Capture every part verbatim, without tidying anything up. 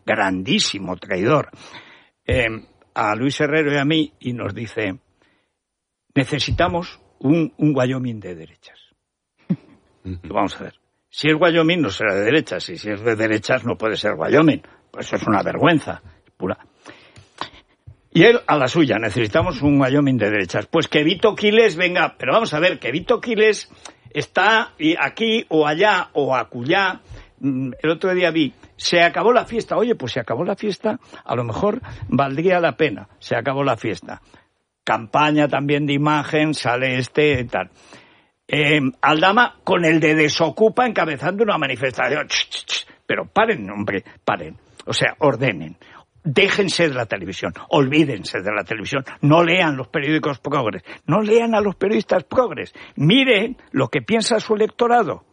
grandísimo traidor, eh, a Luis Herrero y a mí, y nos dice, necesitamos un, un Wyoming de derechas. Y vamos a ver, si es Wyoming no será de derechas, y si es de derechas no puede ser Wyoming, pues eso es una vergüenza pura. Y él a la suya, necesitamos un Wyoming de derechas. Pues que Vito Quiles venga, pero vamos a ver, que Vito Quiles está aquí o allá o acullá. El otro día vi, se acabó la fiesta. Oye, pues se acabó la fiesta, a lo mejor valdría la pena. Se acabó la fiesta. Campaña también de imagen, sale este y tal. Eh, Aldama con el de Desocupa encabezando una manifestación. Ch, ch, ch. Pero paren, hombre, paren. O sea, ordenen. Déjense de la televisión, olvídense de la televisión, no lean los periódicos progres, no lean a los periodistas progres, miren lo que piensa su electorado,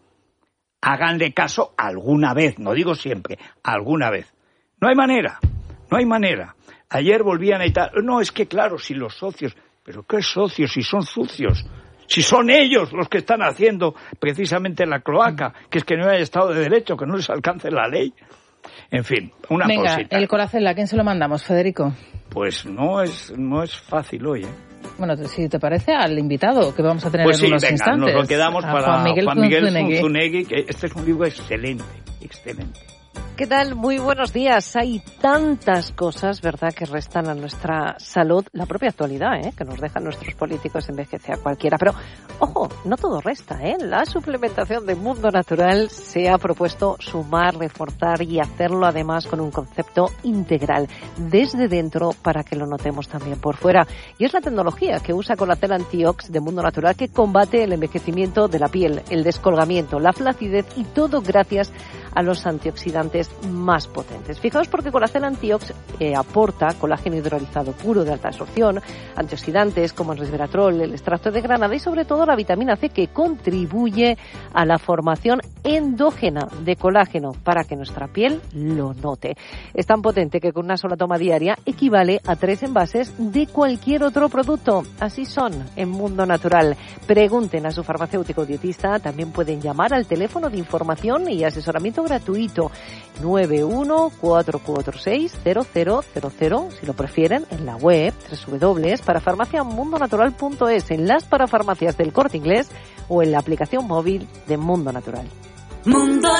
háganle caso alguna vez, no digo siempre, alguna vez. No hay manera, no hay manera. Ayer volvían a Italia, no, es que claro, si los socios, pero ¿qué socios si son sucios? Si son ellos los que están haciendo precisamente la cloaca, que es que no haya Estado de Derecho, que no les alcance la ley. En fin, una Venga, cosita. el Colacel, ¿a quién se lo mandamos, Federico? Pues no es no es fácil hoy, ¿eh? Bueno, si te parece, al invitado que vamos a tener pues en sí, unos venga, instantes. Nos lo quedamos para Juan Miguel, Juan Miguel Zunzunegui. Zunzunegui, que este es un libro excelente, excelente. ¿Qué tal? Muy buenos días. Hay tantas cosas, ¿verdad?, que restan a nuestra salud. La propia actualidad, ¿eh?, que nos dejan nuestros políticos, envejece a cualquiera. Pero, ojo, no todo resta, ¿eh? La suplementación de Mundo Natural se ha propuesto sumar, reforzar y hacerlo además con un concepto integral, desde dentro para que lo notemos también por fuera. Y es la tecnología que usa Colacel Antiox de Mundo Natural que combate el envejecimiento de la piel, el descolgamiento, la flacidez y todo gracias a los antioxidantes más potentes. Fijaos porque Colacel Antiox eh, aporta colágeno hidrolizado puro de alta absorción, antioxidantes como el resveratrol, el extracto de granada y sobre todo la vitamina C que contribuye a la formación endógena de colágeno para que nuestra piel lo note. Es tan potente que con una sola toma diaria equivale a tres envases de cualquier otro producto. Así son en Mundo Natural. Pregunten a su farmacéutico dietista, también pueden llamar al teléfono de información y asesoramiento gratuito nueve uno cuatro cuatro seis cero cero cero cero, si lo prefieren, en la web doble u doble u doble u punto para farmacia mundo natural punto es, en las parafarmacias del Corte Inglés o en la aplicación móvil de Mundo Natural. Mundo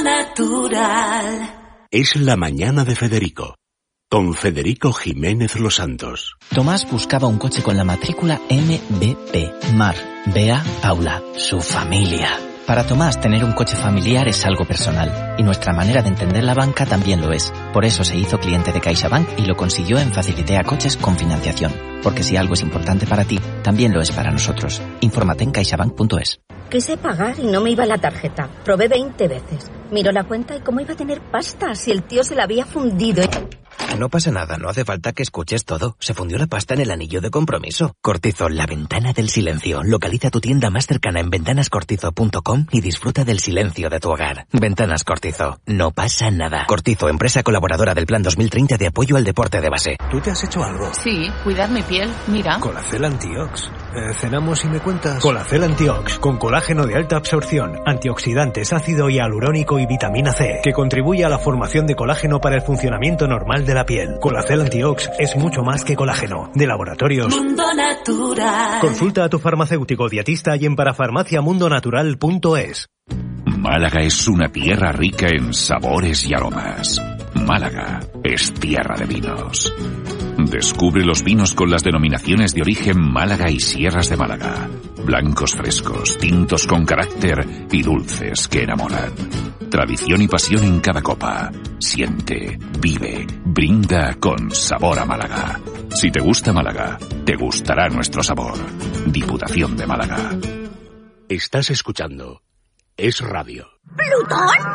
Natural. Es la mañana de Federico, con Federico Jiménez Los Santos. Tomás buscaba un coche con la matrícula M B P, Mar, Bea, Paula, su familia. Para Tomás, tener un coche familiar es algo personal, y nuestra manera de entender la banca también lo es. Por eso se hizo cliente de CaixaBank y lo consiguió en Facilitea Coches con financiación. Porque si algo es importante para ti, también lo es para nosotros. Infórmate en caixabank punto es. Quise pagar y no me iba la tarjeta. Probé veinte veces. Miró la cuenta y cómo iba a tener pasta si el tío se la había fundido. No pasa nada, no hace falta que escuches todo. Se fundió la pasta en el anillo de compromiso. Cortizo, la ventana del silencio. Localiza tu tienda más cercana en ventanas cortizo punto com y disfruta del silencio de tu hogar. Ventanas Cortizo, no pasa nada. Cortizo, empresa colaboradora del Plan dos mil treinta de apoyo al deporte de base. ¿Tú te has hecho algo? Sí, cuidar mi piel, mira. Colacel Antiox. Eh, ¿Cenamos y me cuentas? Colacel Antiox, con colágeno de alta absorción, antioxidantes, ácido hialurónico y vitamina C, que contribuye a la formación de colágeno para el funcionamiento normal de la piel. Colacel Antiox es mucho más que colágeno. De Laboratorios Mundo Natural. Consulta a tu farmacéutico dietista y en parafarmacia mundo natural punto es. Málaga es una tierra rica en sabores y aromas. Málaga es tierra de vinos. Descubre los vinos con las denominaciones de origen Málaga y Sierras de Málaga. Blancos frescos, tintos con carácter y dulces que enamoran. Tradición y pasión en cada copa. Siente, vive, brinda con sabor a Málaga. Si te gusta Málaga, te gustará nuestro sabor. Diputación de Málaga. Estás escuchando Es Radio. ¿Plutón?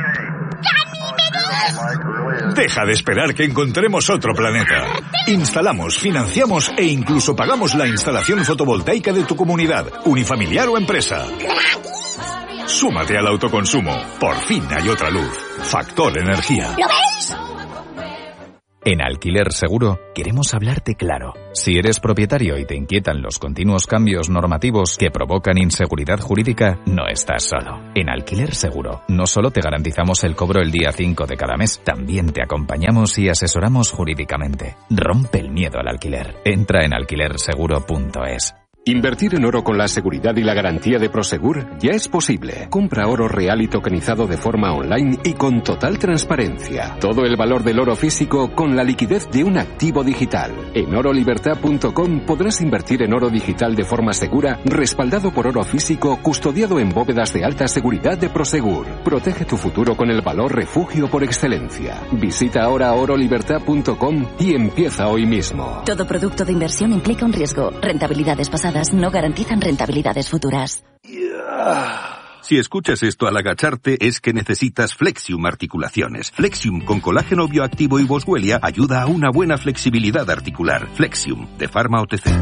Deja de esperar que encontremos otro planeta. Instalamos, financiamos e incluso pagamos la instalación fotovoltaica de tu comunidad, unifamiliar o empresa. Súmate al autoconsumo. Por fin hay otra luz. Factor Energía. ¿Lo veis? En Alquiler Seguro queremos hablarte claro. Si eres propietario y te inquietan los continuos cambios normativos que provocan inseguridad jurídica, no estás solo. En Alquiler Seguro no solo te garantizamos el cobro el día cinco de cada mes, también te acompañamos y asesoramos jurídicamente. Rompe el miedo al alquiler. Entra en alquiler seguro punto es. Invertir en oro con la seguridad y la garantía de Prosegur ya es posible. Compra oro real y tokenizado de forma online y con total transparencia. Todo el valor del oro físico con la liquidez de un activo digital. En oro libertad punto com podrás invertir en oro digital de forma segura, respaldado por oro físico, custodiado en bóvedas de alta seguridad de Prosegur. Protege tu futuro con el valor refugio por excelencia. Visita ahora oro libertad punto com y empieza hoy mismo. Todo producto de inversión implica un riesgo. Rentabilidades pasadas no garantizan rentabilidades futuras. Si escuchas esto al agacharte es que necesitas Flexium Articulaciones. Flexium con colágeno bioactivo y boswellia ayuda a una buena flexibilidad articular. Flexium, de Pharma O T C.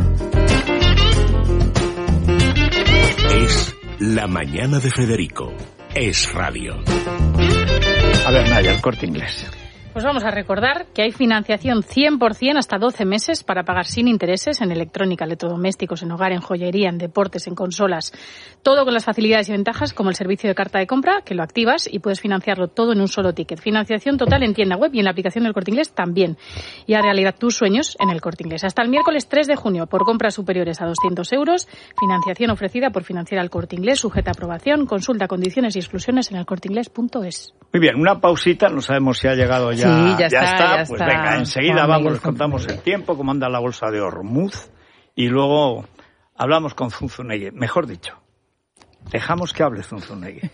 Es La Mañana de Federico. Es radio. A ver, Naya, el Corte Inglés. Pues vamos a recordar que hay financiación cien por ciento hasta doce meses para pagar sin intereses en electrónica, electrodomésticos, en hogar, en joyería, en deportes, en consolas. Todo con las facilidades y ventajas como el servicio de carta de compra, que lo activas y puedes financiarlo todo en un solo ticket. Financiación total en tienda web y en la aplicación del Corte Inglés también. Y a realidad tus sueños en el Corte Inglés. Hasta el miércoles tres de junio por compras superiores a doscientos euros. Financiación ofrecida por Financiera al Corte Inglés, sujeta a aprobación. Consulta condiciones y exclusiones en el corte inglés punto es. Muy bien, una pausita, no sabemos si ha llegado ya. Sí, ya, ya está, está, ya pues está. venga, enseguida Juan vamos, Miguel les contamos el tiempo, cómo anda la bolsa de Hormuz y luego hablamos con Zunzunegui. Mejor dicho, dejamos que hable Zunzunegui.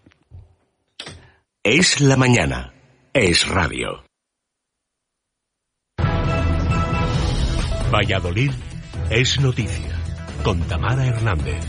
Es la mañana, es radio. Valladolid es noticia, con Tamara Hernández.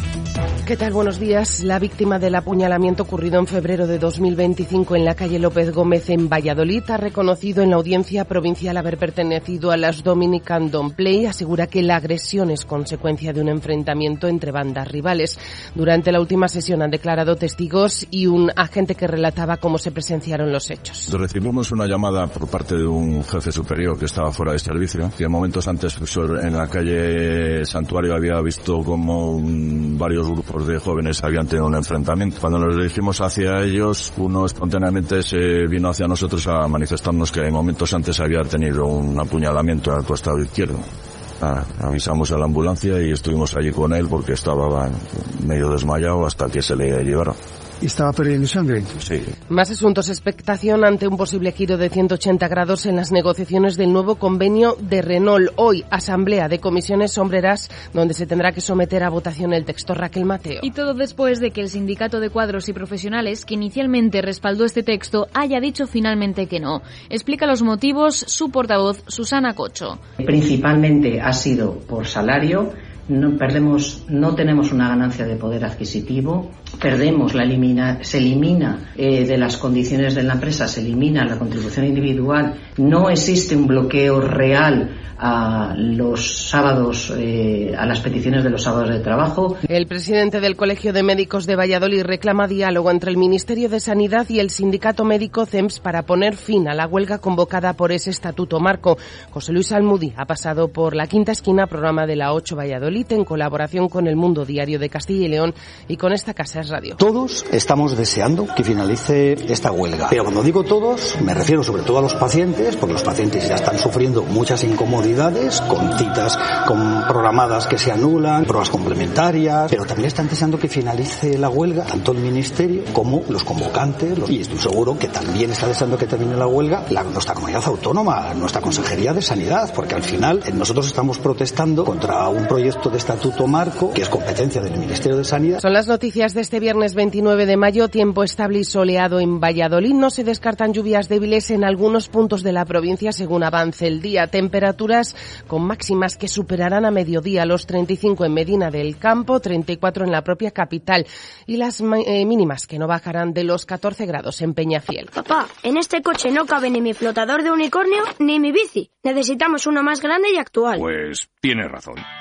¿Qué tal? Buenos días. La víctima del apuñalamiento ocurrido en febrero de dos mil veinticinco en la calle López Gómez en Valladolid ha reconocido en la audiencia provincial haber pertenecido a las Dominican Don't Play. Asegura que la agresión es consecuencia de un enfrentamiento entre bandas rivales. Durante la última sesión han declarado testigos y un agente que relataba cómo se presenciaron los hechos. Recibimos una llamada por parte de un jefe superior que estaba fuera de servicio, que momentos antes en la calle Santuario había visto como un, varios grupos de jóvenes habían tenido un enfrentamiento. Cuando nos dirigimos hacia ellos, uno espontáneamente se vino hacia nosotros a manifestarnos que momentos antes había tenido un apuñalamiento al costado izquierdo. Ah, avisamos a la ambulancia y estuvimos allí con él porque estaba medio desmayado hasta que se le llevaron. ¿Y estaba perdiendo sangre? Sí. Más asuntos. Expectación ante un posible giro de ciento ochenta grados en las negociaciones del nuevo convenio de Renault. Hoy, asamblea de comisiones obreras, donde se tendrá que someter a votación el texto. Raquel Mateo. Y todo después de que el sindicato de cuadros y profesionales, que inicialmente respaldó este texto, haya dicho finalmente que no. Explica los motivos su portavoz, Susana Cocho. Principalmente ha sido por salario. No perdemos, no tenemos una ganancia de poder adquisitivo, perdemos la elimina, se elimina eh, de las condiciones de la empresa, se elimina la contribución individual, no existe un bloqueo real a los sábados, eh, a las peticiones de los sábados de trabajo. El presidente del Colegio de Médicos de Valladolid reclama diálogo entre el Ministerio de Sanidad y el Sindicato Médico C E M S para poner fin a la huelga convocada por ese estatuto marco. José Luis Almudí ha pasado por La Quinta Esquina, programa de la ocho Valladolid, en colaboración con El Mundo Diario de Castilla y León y con esta Casa es Radio. Todos estamos deseando que finalice esta huelga, pero cuando digo todos me refiero sobre todo a los pacientes, porque los pacientes ya están sufriendo muchas incomodidades con citas con programadas que se anulan, pruebas complementarias, pero también están deseando que finalice la huelga tanto el Ministerio como los convocantes, los... y estoy seguro que también está deseando que termine la huelga la, nuestra comunidad autónoma, nuestra Consejería de Sanidad, porque al final nosotros estamos protestando contra un proyecto de estatuto marco que es competencia del Ministerio de Sanidad. Son las noticias de este viernes veintinueve de mayo. Tiempo estable y soleado en Valladolid. No se descartan lluvias débiles en algunos puntos de la provincia según avance el día. Temperaturas con máximas que superarán a mediodía los treinta y cinco en Medina del Campo, treinta y cuatro en la propia capital y las eh, mínimas que no bajarán de los catorce grados en Peñafiel. Papá, en este coche no cabe ni mi flotador de unicornio ni mi bici. Necesitamos uno más grande y actual. Pues tienes razón.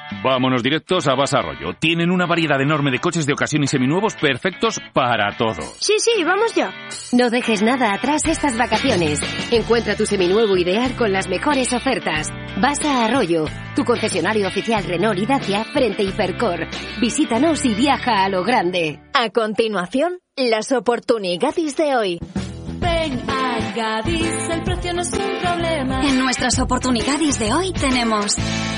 Vámonos directos a Basa Arroyo. Tienen una variedad enorme de coches de ocasión y seminuevos perfectos para todo. Sí, sí, vamos ya. No dejes nada atrás estas vacaciones. Encuentra tu seminuevo ideal con las mejores ofertas. Basa Arroyo, tu concesionario oficial Renault y Dacia frente a Hipercor. Visítanos y viaja a lo grande. A continuación, las oportunidades de hoy. Ven a Gadis, el precio no es un problema. En nuestras oportunidades de hoy tenemos...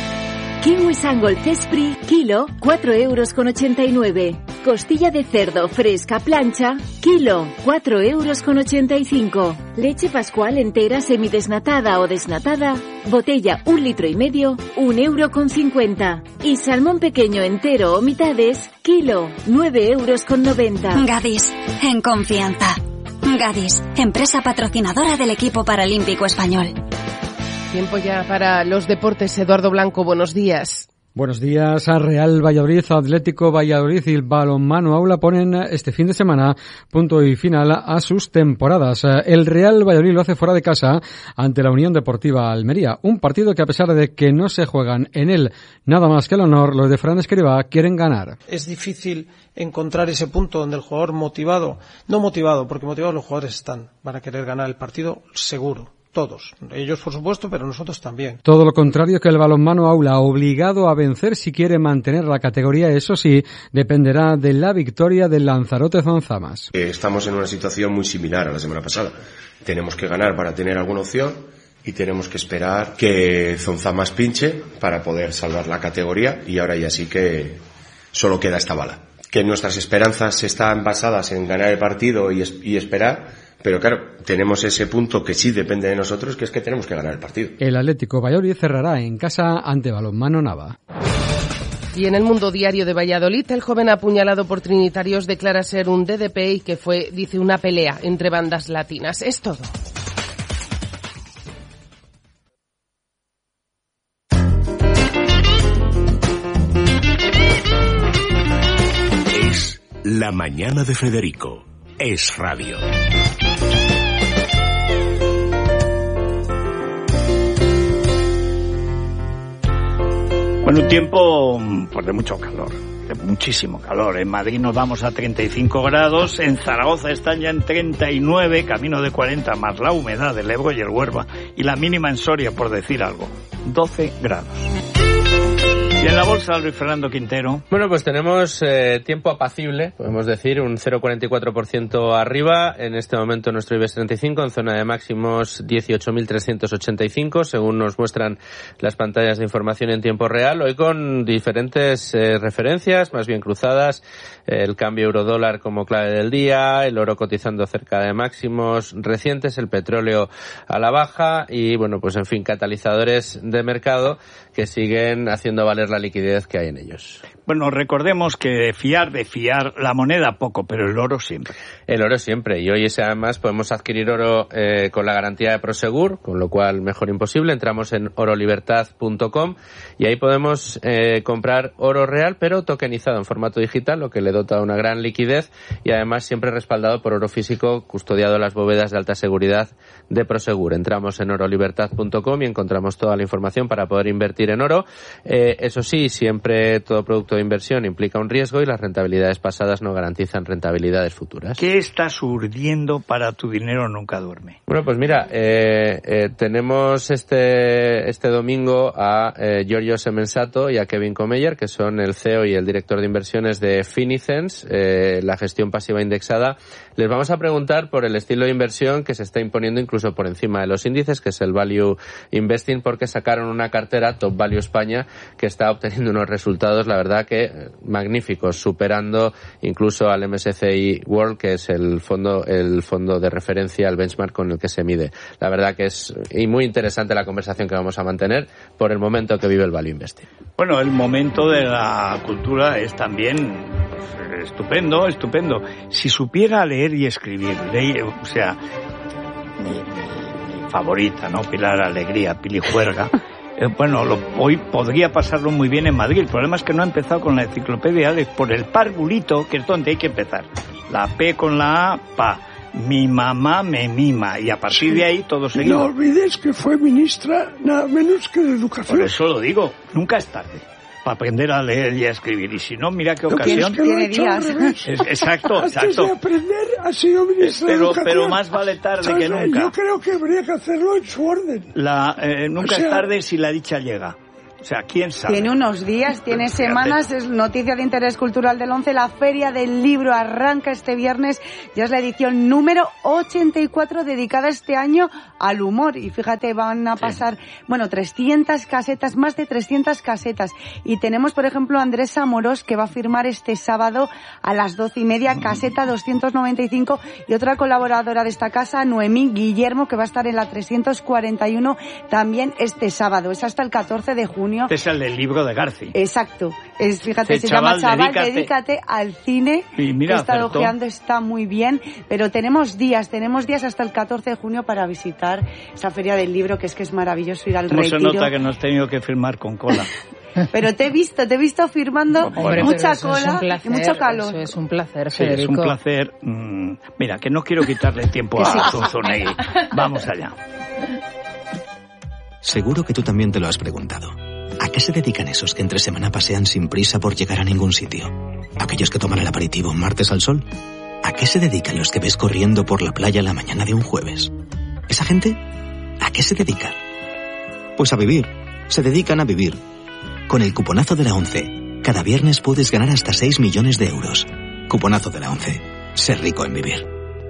Kiwi Sangol Cespri, kilo, cuatro euros con ochenta y nueve. Costilla de cerdo fresca plancha, kilo, cuatro euros con ochenta y cinco. Leche pascual entera semidesnatada o desnatada, botella un litro y medio, un euro con cincuenta. Y salmón pequeño entero o mitades, kilo, nueve euros con noventa. Gadis, en confianza. Gadis, empresa patrocinadora del equipo paralímpico español. Tiempo ya para los deportes. Eduardo Blanco, buenos días. Buenos días. A Real Valladolid, Atlético Valladolid y el Balonmano Aula ponen este fin de semana punto y final a sus temporadas. El Real Valladolid lo hace fuera de casa ante la Unión Deportiva Almería. Un partido que, a pesar de que no se juegan en él nada más que el honor, los de Fran Escribá quieren ganar. Es difícil encontrar ese punto donde el jugador motivado, no motivado, porque motivados los jugadores están, van a querer ganar el partido seguro. Todos, ellos por supuesto, pero nosotros también. Todo lo contrario que el Balonmano Aula, obligado a vencer si quiere mantener la categoría. Eso sí, dependerá de la victoria del Lanzarote Zonzamas. Estamos en una situación muy similar a la semana pasada. Tenemos que ganar para tener alguna opción y tenemos que esperar que Zonzamas pinche para poder salvar la categoría, y ahora ya sí que solo queda esta bala. Que nuestras esperanzas están basadas en ganar el partido y, es- y esperar. Pero claro, tenemos ese punto que sí depende de nosotros, que es que tenemos que ganar el partido. El Atlético Valladolid cerrará en casa ante Balonmano Nava. Y en el Mundo Diario de Valladolid, el joven apuñalado por trinitarios declara ser un D D P y que fue, dice, una pelea entre bandas latinas. Es todo. Es La Mañana de Federico. Es radio. Bueno, un tiempo pues de mucho calor, de muchísimo calor. En Madrid nos vamos a treinta y cinco grados, en Zaragoza están ya en treinta y nueve, camino de cuarenta, más la humedad del Ebro y el Huerva, y la mínima en Soria, por decir algo, doce grados. Y en la bolsa, Luis Fernando Quintero. Bueno, pues tenemos eh, tiempo apacible, podemos decir, un cero coma cuarenta y cuatro por ciento arriba. En este momento nuestro IBEX treinta y cinco en zona de máximos dieciocho mil trescientos ochenta y cinco, según nos muestran las pantallas de información en tiempo real. Hoy con diferentes eh, referencias, más bien cruzadas. El cambio euro-dólar como clave del día, el oro cotizando cerca de máximos recientes, el petróleo a la baja y, bueno, pues en fin, catalizadores de mercado que siguen haciendo valer la liquidez que hay en ellos. Bueno, recordemos que de fiar, de fiar la moneda poco, pero el oro siempre. El oro siempre, y hoy además podemos adquirir oro eh, con la garantía de Prosegur, con lo cual mejor imposible. Entramos en oro libertad punto com y ahí podemos eh, comprar oro real, pero tokenizado en formato digital, lo que le dota una gran liquidez y además siempre respaldado por oro físico custodiado en las bóvedas de alta seguridad de Prosegur. Entramos en oro libertad punto com y encontramos toda la información para poder invertir en oro. Eh, eso sí, siempre todo producto de inversión implica un riesgo y las rentabilidades pasadas no garantizan rentabilidades futuras. ¿Qué estás urdiendo para tu dinero nunca duerme? Bueno, pues mira, eh, eh, tenemos este este domingo a eh, Giorgio Semensato y a Kevin Comeyer, que son el C E O y el director de inversiones de Finicens, eh, la gestión pasiva indexada. Les vamos a preguntar por el estilo de inversión que se está imponiendo incluso por encima de los índices, que es el Value Investing, porque sacaron una cartera Top Value España que está obteniendo unos resultados, la verdad que magníficos, superando incluso al M S C I World, que es el fondo el fondo de referencia, el benchmark con el que se mide. La verdad que es y muy interesante la conversación que vamos a mantener por el momento que vive el Value Investing. Bueno, el momento de la cultura es también pues, estupendo, estupendo. Si supiera leer y escribir, leer, o sea, mi, mi, mi favorita, ¿no? Pilar Alegría, Pili Juerga. Eh, bueno, lo, hoy podría pasarlo muy bien en Madrid. El problema es que no ha empezado con la enciclopedia de por el parvulito, que es donde hay que empezar. La P con la A, pa. Mi mamá me mima. Y a partir de ahí todo seguido. No olvides que fue ministra nada menos que de Educación. Por eso lo digo, nunca es tarde para aprender a leer y a escribir. Y si no, mira qué ocasión. Que tiene días. Es, exacto, Antes exacto. de aprender ha sido ministro pero, de Educación. pero más vale tarde que nunca. Yo creo que habría que hacerlo en su orden. La, eh, nunca o sea, es tarde si la dicha llega. O sea, ¿quién sabe? Tiene unos días, tiene semanas, es noticia de interés cultural del once. La Feria del Libro arranca este viernes, ya es la edición número ochenta y cuatro dedicada este año al humor. Y fíjate, van a pasar, sí. bueno, trescientas casetas, más de trescientas casetas. Y tenemos, por ejemplo, a Andrés Amorós, que va a firmar este sábado a las doce y media, caseta doscientos noventa y cinco. Y otra colaboradora de esta casa, Noemí Guillermo, que va a estar en la trescientos cuarenta y uno también este sábado. Es hasta el catorce de junio. Este es el del libro de Garci. Exacto. Es, fíjate, este se chaval, llama Chaval, dedícate. dedícate al cine. Y mira, que está acertó. ojeando, está muy bien. Pero tenemos días, tenemos días hasta el catorce de junio para visitar esa feria del libro, que es que es maravilloso ir al ¿Cómo retiro. se nota que no has tenido que firmar con cola? Pero te he visto, te he visto firmando Hombre, mucha eso es cola un placer, y mucho calor. Eso es un placer, Sí, Federico. es un placer. Mm, mira, que no quiero quitarle tiempo a Zunzunegui. Vamos allá. Seguro que tú también te lo has preguntado. ¿A qué se dedican esos que entre semana pasean sin prisa por llegar a ningún sitio? ¿Aquellos que toman el aperitivo un martes al sol? ¿A qué se dedican los que ves corriendo por la playa la mañana de un jueves? ¿Esa gente? ¿A qué se dedica? Pues a vivir. Se dedican a vivir. Con el cuponazo de la ONCE, cada viernes puedes ganar hasta seis millones de euros. Cuponazo de la ONCE. Ser rico en vivir.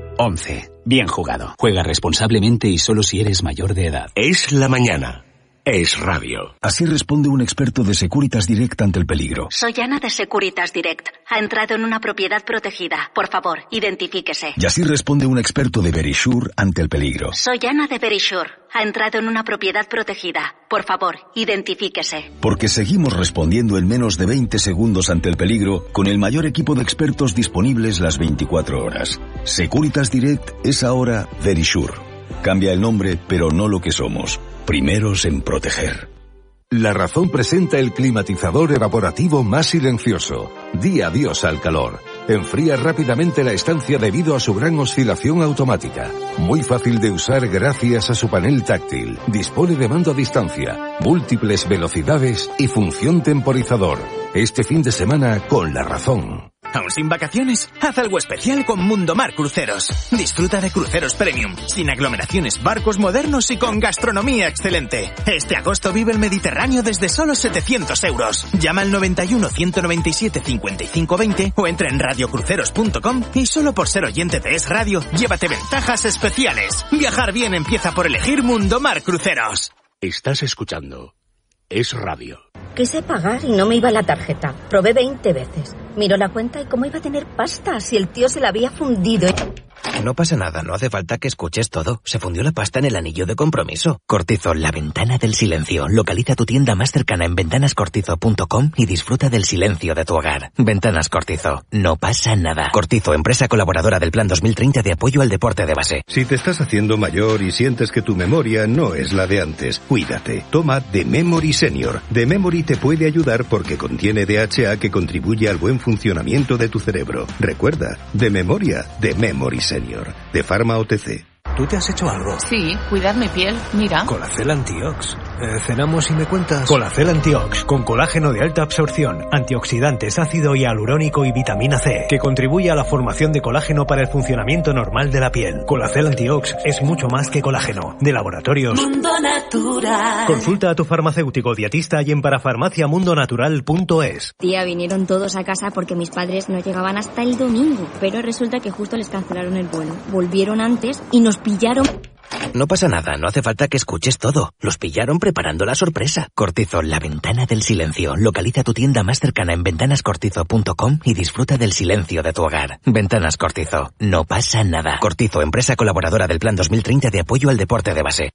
once. Bien jugado. Juega responsablemente y solo si eres mayor de edad. Es la mañana. Es radio. Así responde un experto de Securitas Direct ante el peligro. Soy Ana de Securitas Direct. Ha entrado en una propiedad protegida. Por favor, identifíquese. Y así responde un experto de Verisure ante el peligro. Soy Ana de Verisure. Ha entrado en una propiedad protegida. Por favor, identifíquese. Porque seguimos respondiendo en menos de veinte segundos ante el peligro con el mayor equipo de expertos disponibles las veinticuatro horas. Securitas Direct es ahora Verisure. Cambia el nombre, pero no lo que somos. Primeros en proteger. La Razón presenta el climatizador evaporativo más silencioso. Di adiós al calor. Enfría rápidamente la estancia debido a su gran oscilación automática. Muy fácil de usar gracias a su panel táctil. Dispone de mando a distancia, múltiples velocidades y función temporizador. Este fin de semana con La Razón. ¿Aún sin vacaciones? Haz algo especial con Mundomar Cruceros. Disfruta de cruceros premium, sin aglomeraciones, barcos modernos y con gastronomía excelente. Este agosto vive el Mediterráneo desde solo setecientos euros. Llama al noventa y uno, ciento noventa y siete, cincuenta y cinco veinte o entra en radiocruceros punto com y solo por ser oyente de Es Radio, llévate ventajas especiales. Viajar bien empieza por elegir Mundomar Cruceros. Estás escuchando Es Radio. Quise pagar y no me iba la tarjeta. Probé veinte veces. Miró la cuenta y cómo iba a tener pasta si el tío se la había fundido. No pasa nada, no hace falta que escuches todo. Se fundió la pasta en el anillo de compromiso. Cortizo, la ventana del silencio. Localiza tu tienda más cercana en ventanas cortizo punto com y disfruta del silencio de tu hogar. Ventanas Cortizo, no pasa nada. Cortizo, empresa colaboradora del Plan dos mil treinta de apoyo al deporte de base. Si te estás haciendo mayor y sientes que tu memoria no es la de antes, cuídate. Toma The Memory Senior. The Memory te puede ayudar porque contiene D H A que contribuye al buen funcionamiento de tu cerebro. Recuerda, de memoria, The Memory Senior. De Pharma O T C. ¿Tú te has hecho algo? Sí, cuidar mi piel, mira. Colacel Antiox. Eh, cenamos y me cuentas. Colacel Antiox, con colágeno de alta absorción, antioxidantes, ácido hialurónico y vitamina C, que contribuye a la formación de colágeno para el funcionamiento normal de la piel. Colacel Antiox es mucho más que colágeno. De Laboratorios Mundo Natural. Consulta a tu farmacéutico dietista y en parafarmacia mundo natural punto es. Tía, vinieron todos a casa porque mis padres no llegaban hasta el domingo, pero resulta que justo les cancelaron el vuelo. Volvieron antes y nos pillaron. No pasa nada, no hace falta que escuches todo. Los pillaron preparando la sorpresa. Cortizo, la ventana del silencio. Localiza tu tienda más cercana en ventanas cortizo punto com y disfruta del silencio de tu hogar. Ventanas Cortizo, no pasa nada. Cortizo, empresa colaboradora del Plan dos mil treinta de apoyo al deporte de base.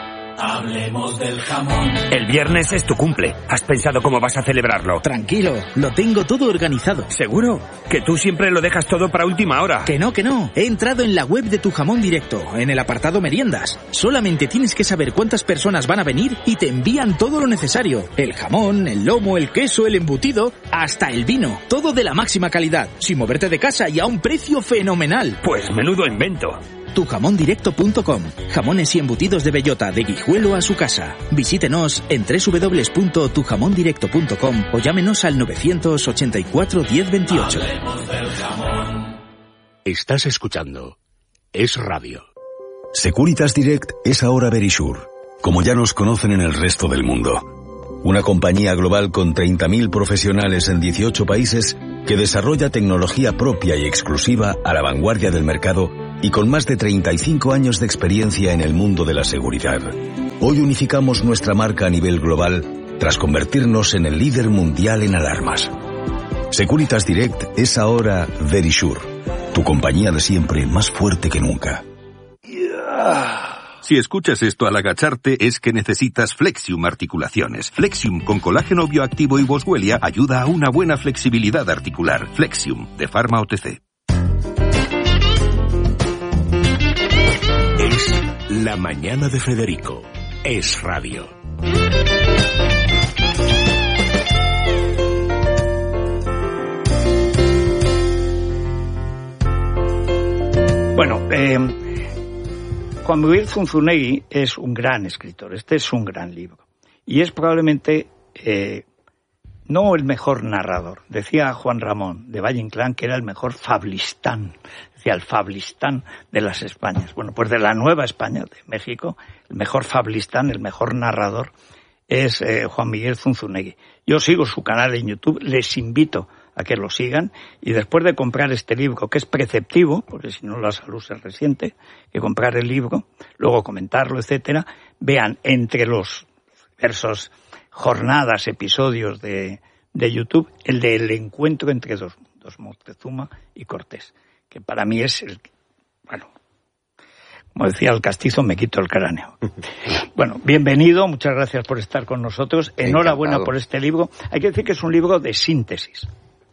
Hablemos del jamón. El viernes es tu cumple. ¿Has pensado cómo vas a celebrarlo? Tranquilo, lo tengo todo organizado. ¿Seguro? Que tú siempre lo dejas todo para última hora. Que no, que no. He entrado en la web de Tu Jamón Directo, en el apartado meriendas. Solamente tienes que saber cuántas personas van a venir y te envían todo lo necesario. El jamón, el lomo, el queso, el embutido, hasta el vino. Todo de la máxima calidad, sin moverte de casa y a un precio fenomenal. Pues menudo invento. tu jamón directo punto com. Jamones y embutidos de bellota de Guijuelo a su casa. Visítenos en doble u doble u doble u punto tu jamón directo punto com o llámenos al novecientos ochenta y cuatro diez veintiocho. Estás escuchando Es Radio. Securitas Direct es ahora Verisure, como ya nos conocen en el resto del mundo. Una compañía global con treinta mil profesionales en dieciocho países que desarrolla tecnología propia y exclusiva a la vanguardia del mercado y con más de treinta y cinco años de experiencia en el mundo de la seguridad. Hoy unificamos nuestra marca a nivel global tras convertirnos en el líder mundial en alarmas. Securitas Direct es ahora Verisure, tu compañía de siempre más fuerte que nunca. Si escuchas esto al agacharte es que necesitas Flexium Articulaciones. Flexium con colágeno bioactivo y boswellia ayuda a una buena flexibilidad articular. Flexium, de Pharma O T C. Es La Mañana de Federico. Es Radio. Bueno, eh... Juan Miguel Zunzunegui es un gran escritor, este es un gran libro. Y es probablemente eh, no el mejor narrador. Decía Juan Ramón de Valle Inclán que era el mejor fablistán, decía el fablistán de las Españas. Bueno, pues de la Nueva España, de México, el mejor fablistán, el mejor narrador es eh, Juan Miguel Zunzunegui. Yo sigo su canal en YouTube, les invito a que lo sigan, y después de comprar este libro, que es preceptivo, porque si no la salud se resiente, que comprar el libro, luego comentarlo, etcétera, vean entre los diversos jornadas, episodios de, de YouTube, el del encuentro entre dos mundos, Moctezuma y Cortés, que para mí es el, bueno, como decía el castizo, me quito el cráneo. Bueno, bienvenido, muchas gracias por estar con nosotros, enhorabuena por este libro. Hay que decir que es un libro de síntesis.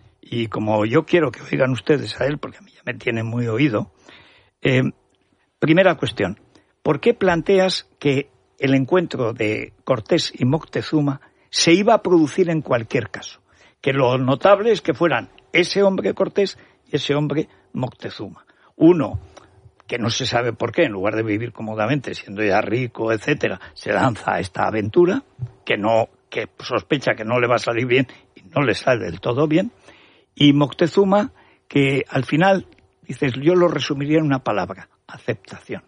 Y como yo quiero que oigan ustedes a él, porque a mí ya me tiene muy oído, eh, primera cuestión, ¿por qué planteas que el encuentro de Cortés y Moctezuma se iba a producir en cualquier caso? Que lo notable es que fueran ese hombre Cortés y ese hombre Moctezuma. Uno, que no se sabe por qué, en lugar de vivir cómodamente, siendo ya rico, etcétera, se lanza a esta aventura, que no, que sospecha que no le va a salir bien y no le sale del todo bien. Y Moctezuma, que al final, dices, yo lo resumiría en una palabra, aceptación.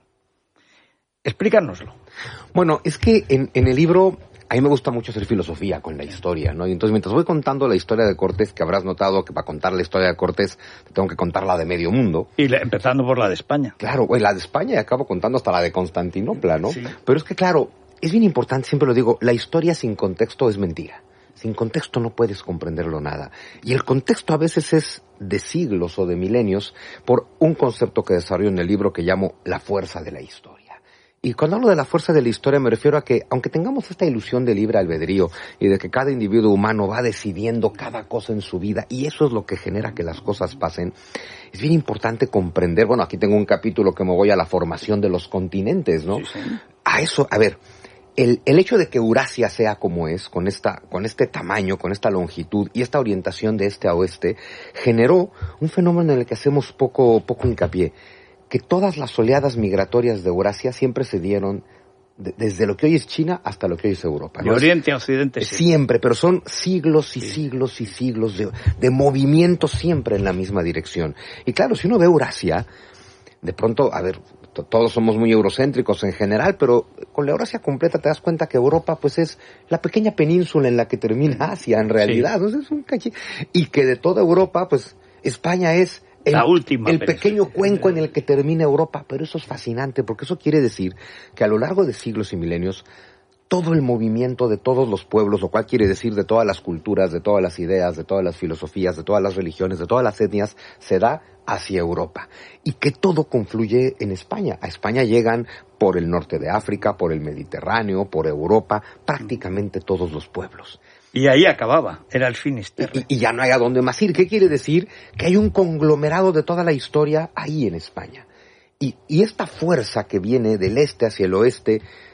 Explícanoslo. Bueno, es que en, en el libro, a mí me gusta mucho hacer filosofía con la historia, ¿no? Y entonces, mientras voy contando la historia de Cortés, que habrás notado que para contar la historia de Cortés, tengo que contar la de medio mundo. Y la, empezando por la de España. Claro, pues la de España y acabo contando hasta la de Constantinopla, ¿no? Sí. Pero es que, claro, es bien importante, siempre lo digo, la historia sin contexto es mentira. Sin contexto no puedes comprenderlo nada. Y el contexto a veces es de siglos o de milenios por un concepto que desarrollo en el libro que llamo la fuerza de la historia. Y cuando hablo de la fuerza de la historia me refiero a que, aunque tengamos esta ilusión de libre albedrío y de que cada individuo humano va decidiendo cada cosa en su vida, y eso es lo que genera que las cosas pasen, es bien importante comprender, bueno, aquí tengo un capítulo que me voy a la formación de los continentes, ¿no? Sí, sí. A eso, a ver... El, el hecho de que Eurasia sea como es, con esta, con este tamaño, con esta longitud y esta orientación de este a oeste, generó un fenómeno en el que hacemos poco, poco hincapié, que todas las oleadas migratorias de Eurasia siempre se dieron de, desde lo que hoy es China hasta lo que hoy es Europa, ¿no? De Oriente a Occidente. Sí. Siempre, pero son siglos y sí. siglos y siglos de, de movimiento siempre en la misma dirección. Y claro, si uno ve Eurasia, de pronto, a ver, todos somos muy eurocéntricos en general, pero con la Eurasia completa te das cuenta que Europa pues es la pequeña península en la que termina Asia en realidad, sí. Entonces, es un cachi... y que de toda Europa pues España es el, la última el pequeño cuenco en el que termina Europa, pero eso es fascinante porque eso quiere decir que a lo largo de siglos y milenios todo el movimiento de todos los pueblos, lo cual quiere decir de todas las culturas, de todas las ideas, de todas las filosofías, de todas las religiones, de todas las etnias, se da hacia Europa. Y que todo confluye en España. A España llegan por el norte de África, por el Mediterráneo, por Europa, prácticamente todos los pueblos. Y ahí acababa, era el Finisterre. Y, y ya no hay a dónde más ir. ¿Qué quiere decir? Que hay un conglomerado de toda la historia ahí en España. Y, y esta fuerza que viene del este hacia el oeste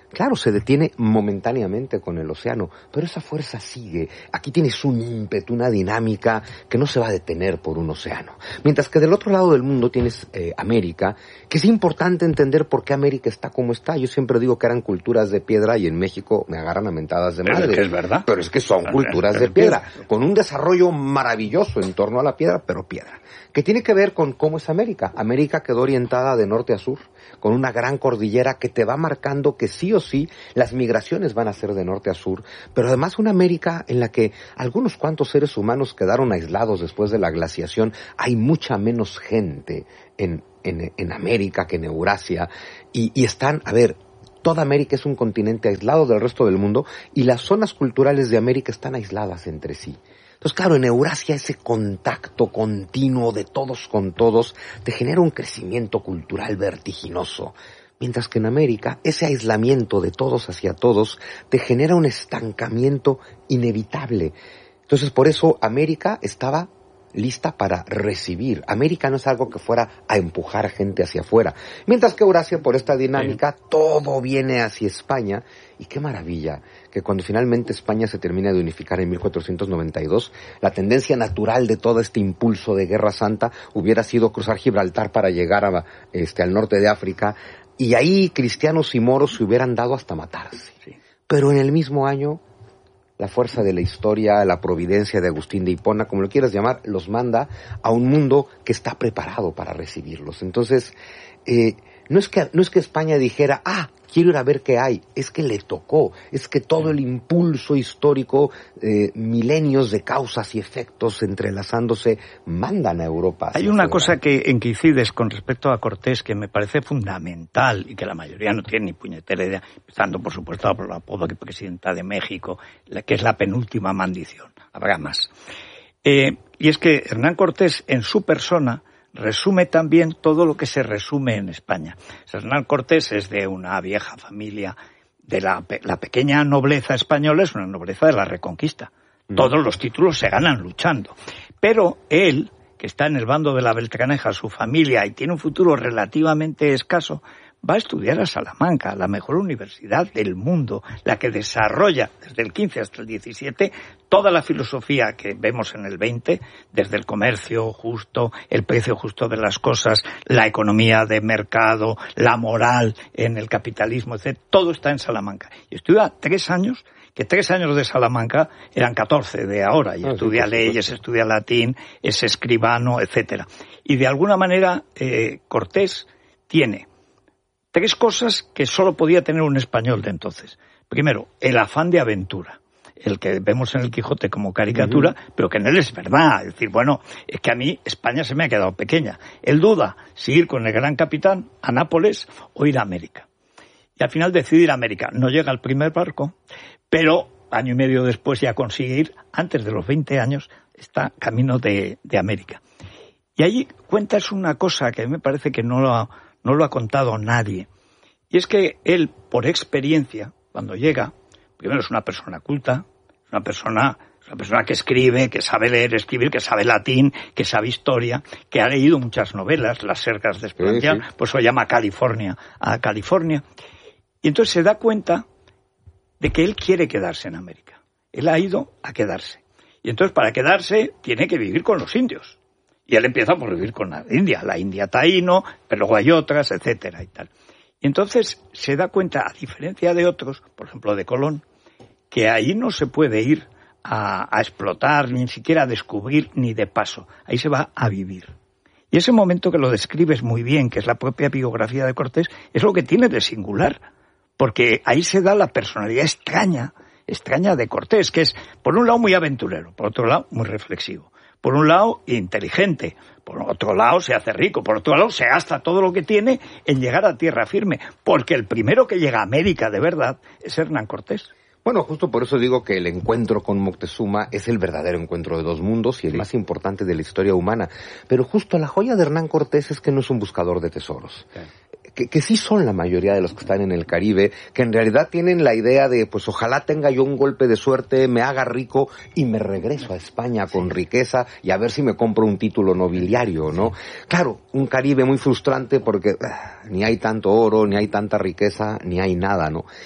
claro, se detiene momentáneamente con el océano, pero esa fuerza sigue. Aquí tienes un ímpetu, una dinámica que no se va a detener por un océano. Mientras que del otro lado del mundo tienes eh, América, que es importante entender por qué América está como está. Yo siempre digo que eran culturas de piedra y en México me agarran a mentadas de pero madre. Es que es verdad. Pero es que son culturas de piedra, con un desarrollo maravilloso en torno a la piedra, pero piedra. Que tiene que ver con cómo es América. América quedó orientada de norte a sur, con una gran cordillera que te va marcando que sí o sí las migraciones van a ser de norte a sur, pero además una América en la que algunos cuantos seres humanos quedaron aislados después de la glaciación. Hay mucha menos gente en, en, en América que en Eurasia, y, y están, a ver, toda América es un continente aislado del resto del mundo, y las zonas culturales de América están aisladas entre sí. Entonces, claro, en Eurasia ese contacto continuo de todos con todos te genera un crecimiento cultural vertiginoso. Mientras que en América ese aislamiento de todos hacia todos te genera un estancamiento inevitable. Entonces, por eso América estaba lista para recibir. América no es algo que fuera a empujar gente hacia afuera. Mientras que Eurasia, por esta dinámica, sí, todo viene hacia España. Y qué maravilla que cuando finalmente España se termina de unificar en mil cuatrocientos noventa y dos, la tendencia natural de todo este impulso de Guerra Santa hubiera sido cruzar Gibraltar para llegar a, este, al norte de África, y ahí cristianos y moros se hubieran dado hasta matarse. Sí. Pero en el mismo año, la fuerza de la historia, la providencia de Agustín de Hipona, como lo quieras llamar, los manda a un mundo que está preparado para recibirlos. Entonces, eh, no es que, no es que España dijera, ah, quiero ir a ver qué hay, es que le tocó, es que todo el impulso histórico, eh, milenios de causas y efectos entrelazándose, mandan a Europa. Hay una cosa que en que incides con respecto a Cortés que me parece fundamental y que la mayoría no tiene ni puñetera idea, empezando por supuesto por la pobre presidenta de México, la que es la penúltima maldición, habrá más. Eh, y es que Hernán Cortés en su persona resume también todo lo que se resume en España. Hernán Cortés es de una vieja familia, de la, la pequeña nobleza española, es una nobleza de la Reconquista. Mm. Todos los títulos se ganan luchando. Pero él, que está en el bando de la Beltraneja, su familia, y tiene un futuro relativamente escaso, va a estudiar a Salamanca, la mejor universidad del mundo, la que desarrolla desde el quince hasta el diecisiete toda la filosofía que vemos en el veinte, desde el comercio justo, el precio justo de las cosas, la economía de mercado, la moral en el capitalismo, etcétera. Todo está en Salamanca. Y estudia tres años, que tres años de Salamanca eran catorce de ahora, y ah, estudia sí, leyes, sí. estudia latín, es escribano, etcétera. Y de alguna manera eh, Cortés tiene tres cosas que solo podía tener un español de entonces. Primero, el afán de aventura, el que vemos en el Quijote como caricatura, uh-huh. pero que en él es verdad. Es decir, bueno, es que a mí España se me ha quedado pequeña. Él duda si ir con el gran capitán a Nápoles o ir a América. Y al final decide ir a América. No llega al primer barco, pero año y medio después ya consigue ir, antes de los veinte años, está camino de, de América. Y allí cuentas una cosa que me parece que no lo ha... no lo ha contado nadie. Y es que él, por experiencia, cuando llega, primero es una persona culta, es una persona, es una persona que escribe, que sabe leer, escribir, que sabe latín, que sabe historia, que ha leído muchas novelas, Las cercas de Esplandián, sí, sí. pues lo llama California, a California. Y entonces se da cuenta de que él quiere quedarse en América. Él ha ido a quedarse. Y entonces para quedarse tiene que vivir con los indios. Y él empieza por vivir con la India, la India taíno, pero luego hay otras, etcétera y tal. Y entonces se da cuenta, a diferencia de otros, por ejemplo de Colón, que ahí no se puede ir a, a explotar, ni siquiera a descubrir, ni de paso. Ahí se va a vivir. Y ese momento que lo describes muy bien, que es la propia biografía de Cortés, es lo que tiene de singular. Porque ahí se da la personalidad extraña, extraña de Cortés, que es, por un lado, muy aventurero, por otro lado, muy reflexivo. Por un lado, inteligente, por otro lado, se hace rico, por otro lado, se gasta todo lo que tiene en llegar a tierra firme, porque el primero que llega a América de verdad es Hernán Cortés. Bueno, justo por eso digo que el encuentro con Moctezuma es el verdadero encuentro de dos mundos y el sí. más importante de la historia humana. Pero justo la joya de Hernán Cortés es que no es un buscador de tesoros. Sí. Que, que sí son la mayoría de los que están en el Caribe, que en realidad tienen la idea de, pues ojalá tenga yo un golpe de suerte, me haga rico y me regreso a España con riqueza y a ver si me compro un título nobiliario, ¿no? Claro, un Caribe muy frustrante porque uh, ni hay tanto oro, ni hay tanta riqueza, ni hay nada, ¿no?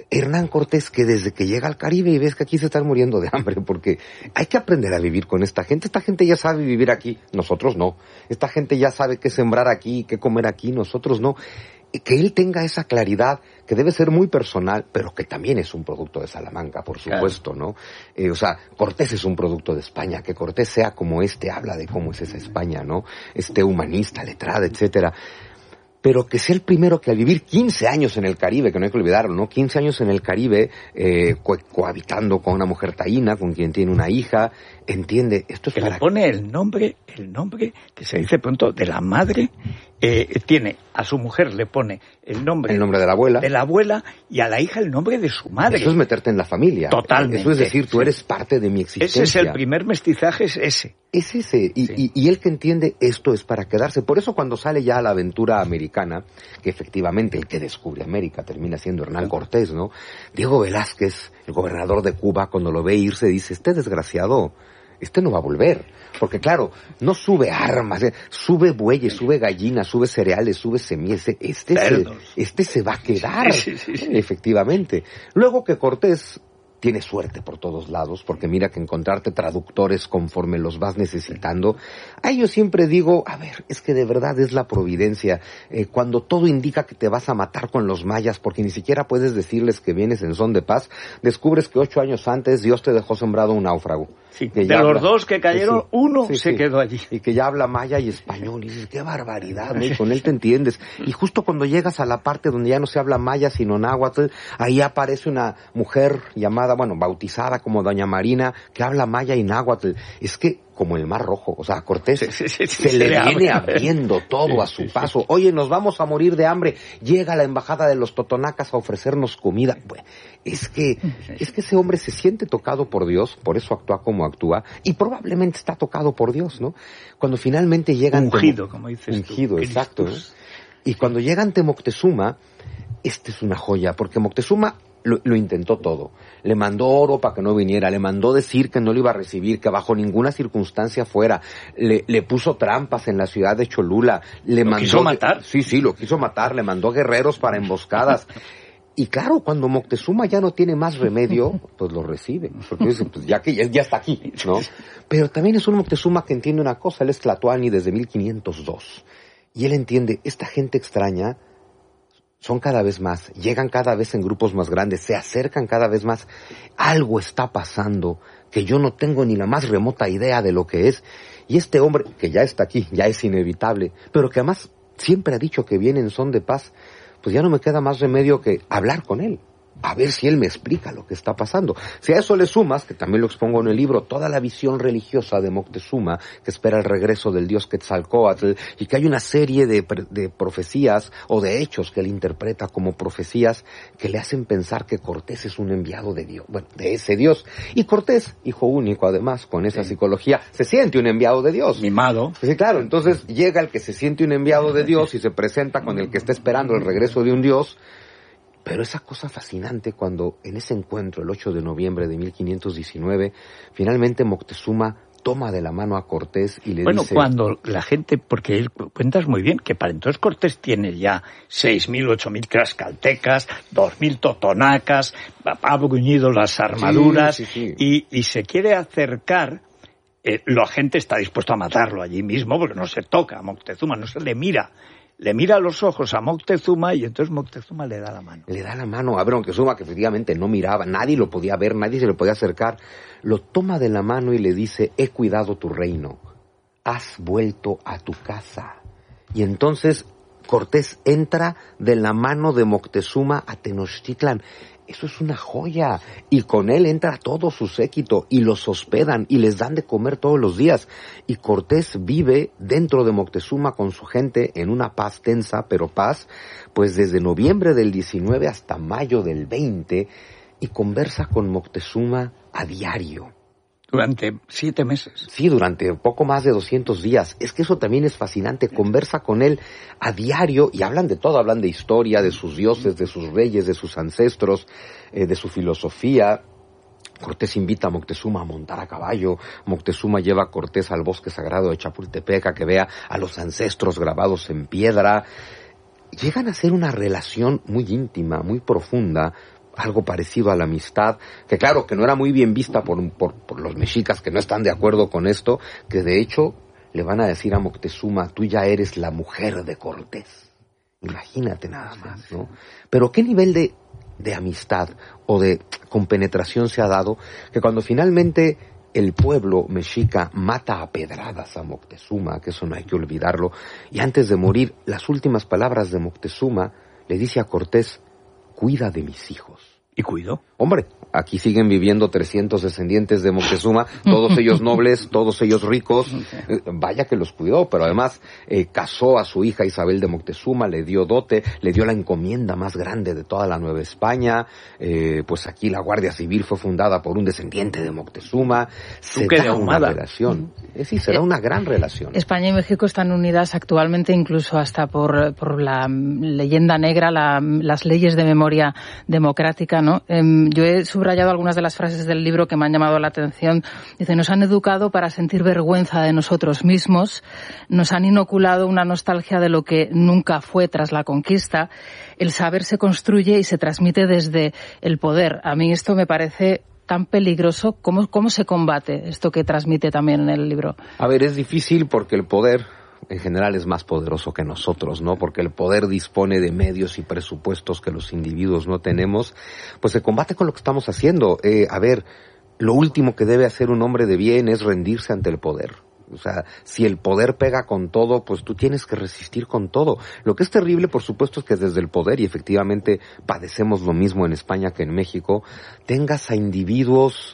Hernán Cortés, que desde que llega al Caribe y ves que aquí se están muriendo de hambre, porque hay que aprender a vivir con esta gente. Esta gente ya sabe vivir aquí, nosotros no. Esta gente ya sabe qué sembrar aquí, qué comer aquí, nosotros no. Que él tenga esa claridad, que debe ser muy personal, pero que también es un producto de Salamanca, por supuesto, claro. ¿no? Eh, o sea, Cortés es un producto de España, que Cortés sea como este, habla de cómo es esa España, ¿no? Este humanista, letrada, etcétera. Pero que sea el primero que al vivir quince años en el Caribe, que no hay que olvidarlo, ¿no? quince años en el Caribe, eh, co- cohabitando con una mujer taína, con quien tiene una hija, entiende, esto es que para... le pone el nombre, el nombre que se dice pronto de la madre, eh, tiene a su mujer le pone el nombre... El nombre de la abuela. De la abuela, y a la hija el nombre de su madre. Eso es meterte en la familia. Totalmente. Eso es decir, tú eres parte de mi existencia. Ese es el primer mestizaje, es ese. Es ese, y, sí. y, y él que entiende esto es para quedarse. Por eso cuando sale ya a la aventura americana, que efectivamente el que descubre América termina siendo Hernán Cortés, ¿no? Diego Velázquez, el gobernador de Cuba, cuando lo ve irse, dice, este desgraciado, este no va a volver. Porque claro, no sube armas, eh, sube bueyes, sube gallinas, sube cereales, sube semillas, este se, este se va a quedar, sí, sí, sí. efectivamente. Luego que Cortés tiene suerte por todos lados, porque mira que encontrarte traductores conforme los vas necesitando. Ahí yo siempre digo, a ver, es que de verdad es la providencia. Eh, cuando todo indica que te vas a matar con los mayas, porque ni siquiera puedes decirles que vienes en son de paz, descubres que ocho años antes Dios te dejó sembrado un náufrago. Sí, de los habla, dos que cayeron, sí, sí, uno sí, se sí, quedó allí. Y que ya habla maya y español. Y dices, qué barbaridad, ¿no? Y con él te entiendes. Y justo cuando llegas a la parte donde ya no se habla maya sino náhuatl, ahí aparece una mujer llamada, bueno, bautizada como Doña Marina, que habla maya y náhuatl. Es que, como el Mar Rojo, o sea, a Cortés sí, sí, sí, se, se le viene abriendo todo sí, a su sí, paso. Sí. Oye, nos vamos a morir de hambre. Llega la embajada de los totonacas a ofrecernos comida. Bueno, es que, es que ese hombre se siente tocado por Dios, por eso actúa como actúa, y probablemente está tocado por Dios, ¿no? Cuando finalmente llegan... Ungido, como, como dices ungido, tú. exacto. ¿no? Y cuando llegan ante Moctezuma, esta es una joya, porque Moctezuma Lo, lo intentó todo. Le mandó oro para que no viniera, le mandó decir que no lo iba a recibir, que bajo ninguna circunstancia fuera, le, le puso trampas en la ciudad de Cholula, le ¿Lo mandó... quiso matar? Sí, sí, lo quiso matar, le mandó guerreros para emboscadas. Y claro, cuando Moctezuma ya no tiene más remedio, pues lo recibe, porque dice, pues ya que ya, ya está aquí, ¿no? Pero también es un Moctezuma que entiende una cosa, él es tlatoani desde mil quinientos dos, y él entiende, esta gente extraña son cada vez más, llegan cada vez en grupos más grandes, se acercan cada vez más. Algo está pasando que yo no tengo ni la más remota idea de lo que es. Y este hombre, que ya está aquí, ya es inevitable, pero que además siempre ha dicho que viene en son de paz, pues ya no me queda más remedio que hablar con él, a ver si él me explica lo que está pasando. Si a eso le sumas, que también lo expongo en el libro, toda la visión religiosa de Moctezuma, que espera el regreso del dios Quetzalcóatl, y que hay una serie de, de profecías o de hechos que él interpreta como profecías que le hacen pensar que Cortés es un enviado de Dios, bueno, de ese Dios. Y Cortés, hijo único además, con esa sí. psicología, se siente un enviado de Dios. Mimado. Sí, claro, entonces llega el que se siente un enviado de Dios y se presenta con el que está esperando el regreso de un Dios. Pero esa cosa fascinante cuando en ese encuentro, el ocho de noviembre de mil quinientos diecinueve, finalmente Moctezuma toma de la mano a Cortés y le bueno, dice... Bueno, cuando la gente, porque él cuentas muy bien, que para entonces Cortés tiene ya seis mil, ocho mil tlaxcaltecas, dos mil totonacas, ha bruñido las armaduras, sí, sí, sí. Y, y se quiere acercar, eh, la gente está dispuesta a matarlo allí mismo, porque no se toca a Moctezuma, no se le mira. Le mira a los ojos a Moctezuma y entonces Moctezuma le da la mano. Le da la mano a Moctezuma, que efectivamente no miraba, nadie lo podía ver, nadie se le podía acercar. Lo toma de la mano y le dice, he cuidado tu reino, has vuelto a tu casa. Y entonces Cortés entra de la mano de Moctezuma a Tenochtitlan. Eso es una joya. Y con él entra todo su séquito y los hospedan y les dan de comer todos los días. Y Cortés vive dentro de Moctezuma con su gente en una paz tensa, pero paz, pues desde noviembre del diecinueve hasta mayo del veinte, y conversa con Moctezuma a diario. Durante siete meses. Sí, durante poco más de doscientos días. Es que eso también es fascinante. Conversa con él a diario y hablan de todo. Hablan de historia, de sus dioses, de sus reyes, de sus ancestros, eh, de su filosofía. Cortés invita a Moctezuma a montar a caballo. Moctezuma lleva a Cortés al bosque sagrado de Chapultepec a que vea a los ancestros grabados en piedra. Llegan a ser una relación muy íntima, muy profunda. algo parecido a la amistad, que claro, que no era muy bien vista por, por, por los mexicas que no están de acuerdo con esto, que de hecho le van a decir a Moctezuma, tú ya eres la mujer de Cortés. Imagínate nada más, ¿no? Pero ¿qué nivel de, de amistad o de compenetración se ha dado que cuando finalmente el pueblo mexica mata a pedradas a Moctezuma, que eso no hay que olvidarlo, y antes de morir, las últimas palabras de Moctezuma le dice a Cortés, cuida de mis hijos. ¿Y cuido? Hombre, aquí siguen viviendo trescientos descendientes de Moctezuma, todos ellos nobles, todos ellos ricos. Eh, vaya que los cuidó, pero además eh, casó a su hija Isabel de Moctezuma, le dio dote, le dio la encomienda más grande de toda la Nueva España. Eh, pues aquí la Guardia Civil fue fundada por un descendiente de Moctezuma. Se da una relación. Eh, sí, será una gran relación. España y México están unidas actualmente incluso hasta por, por la leyenda negra, la, las leyes de memoria democrática, ¿no? Eh, yo he subrayado algunas de las frases del libro que me han llamado la atención. Dice, nos han educado para sentir vergüenza de nosotros mismos, nos han inoculado una nostalgia de lo que nunca fue tras la conquista. El saber se construye y se transmite desde el poder. A mí esto me parece tan peligroso. ¿Cómo, cómo se combate esto que transmite también en el libro? A ver, es difícil porque el poder en general es más poderoso que nosotros, ¿no? Porque el poder dispone de medios y presupuestos que los individuos no tenemos. Pues se combate con lo que estamos haciendo. Eh, a ver, lo último que debe hacer un hombre de bien es rendirse ante el poder. O sea, si el poder pega con todo, pues tú tienes que resistir con todo. Lo que es terrible, por supuesto, es que desde el poder, y efectivamente padecemos lo mismo en España que en México, tengas a individuos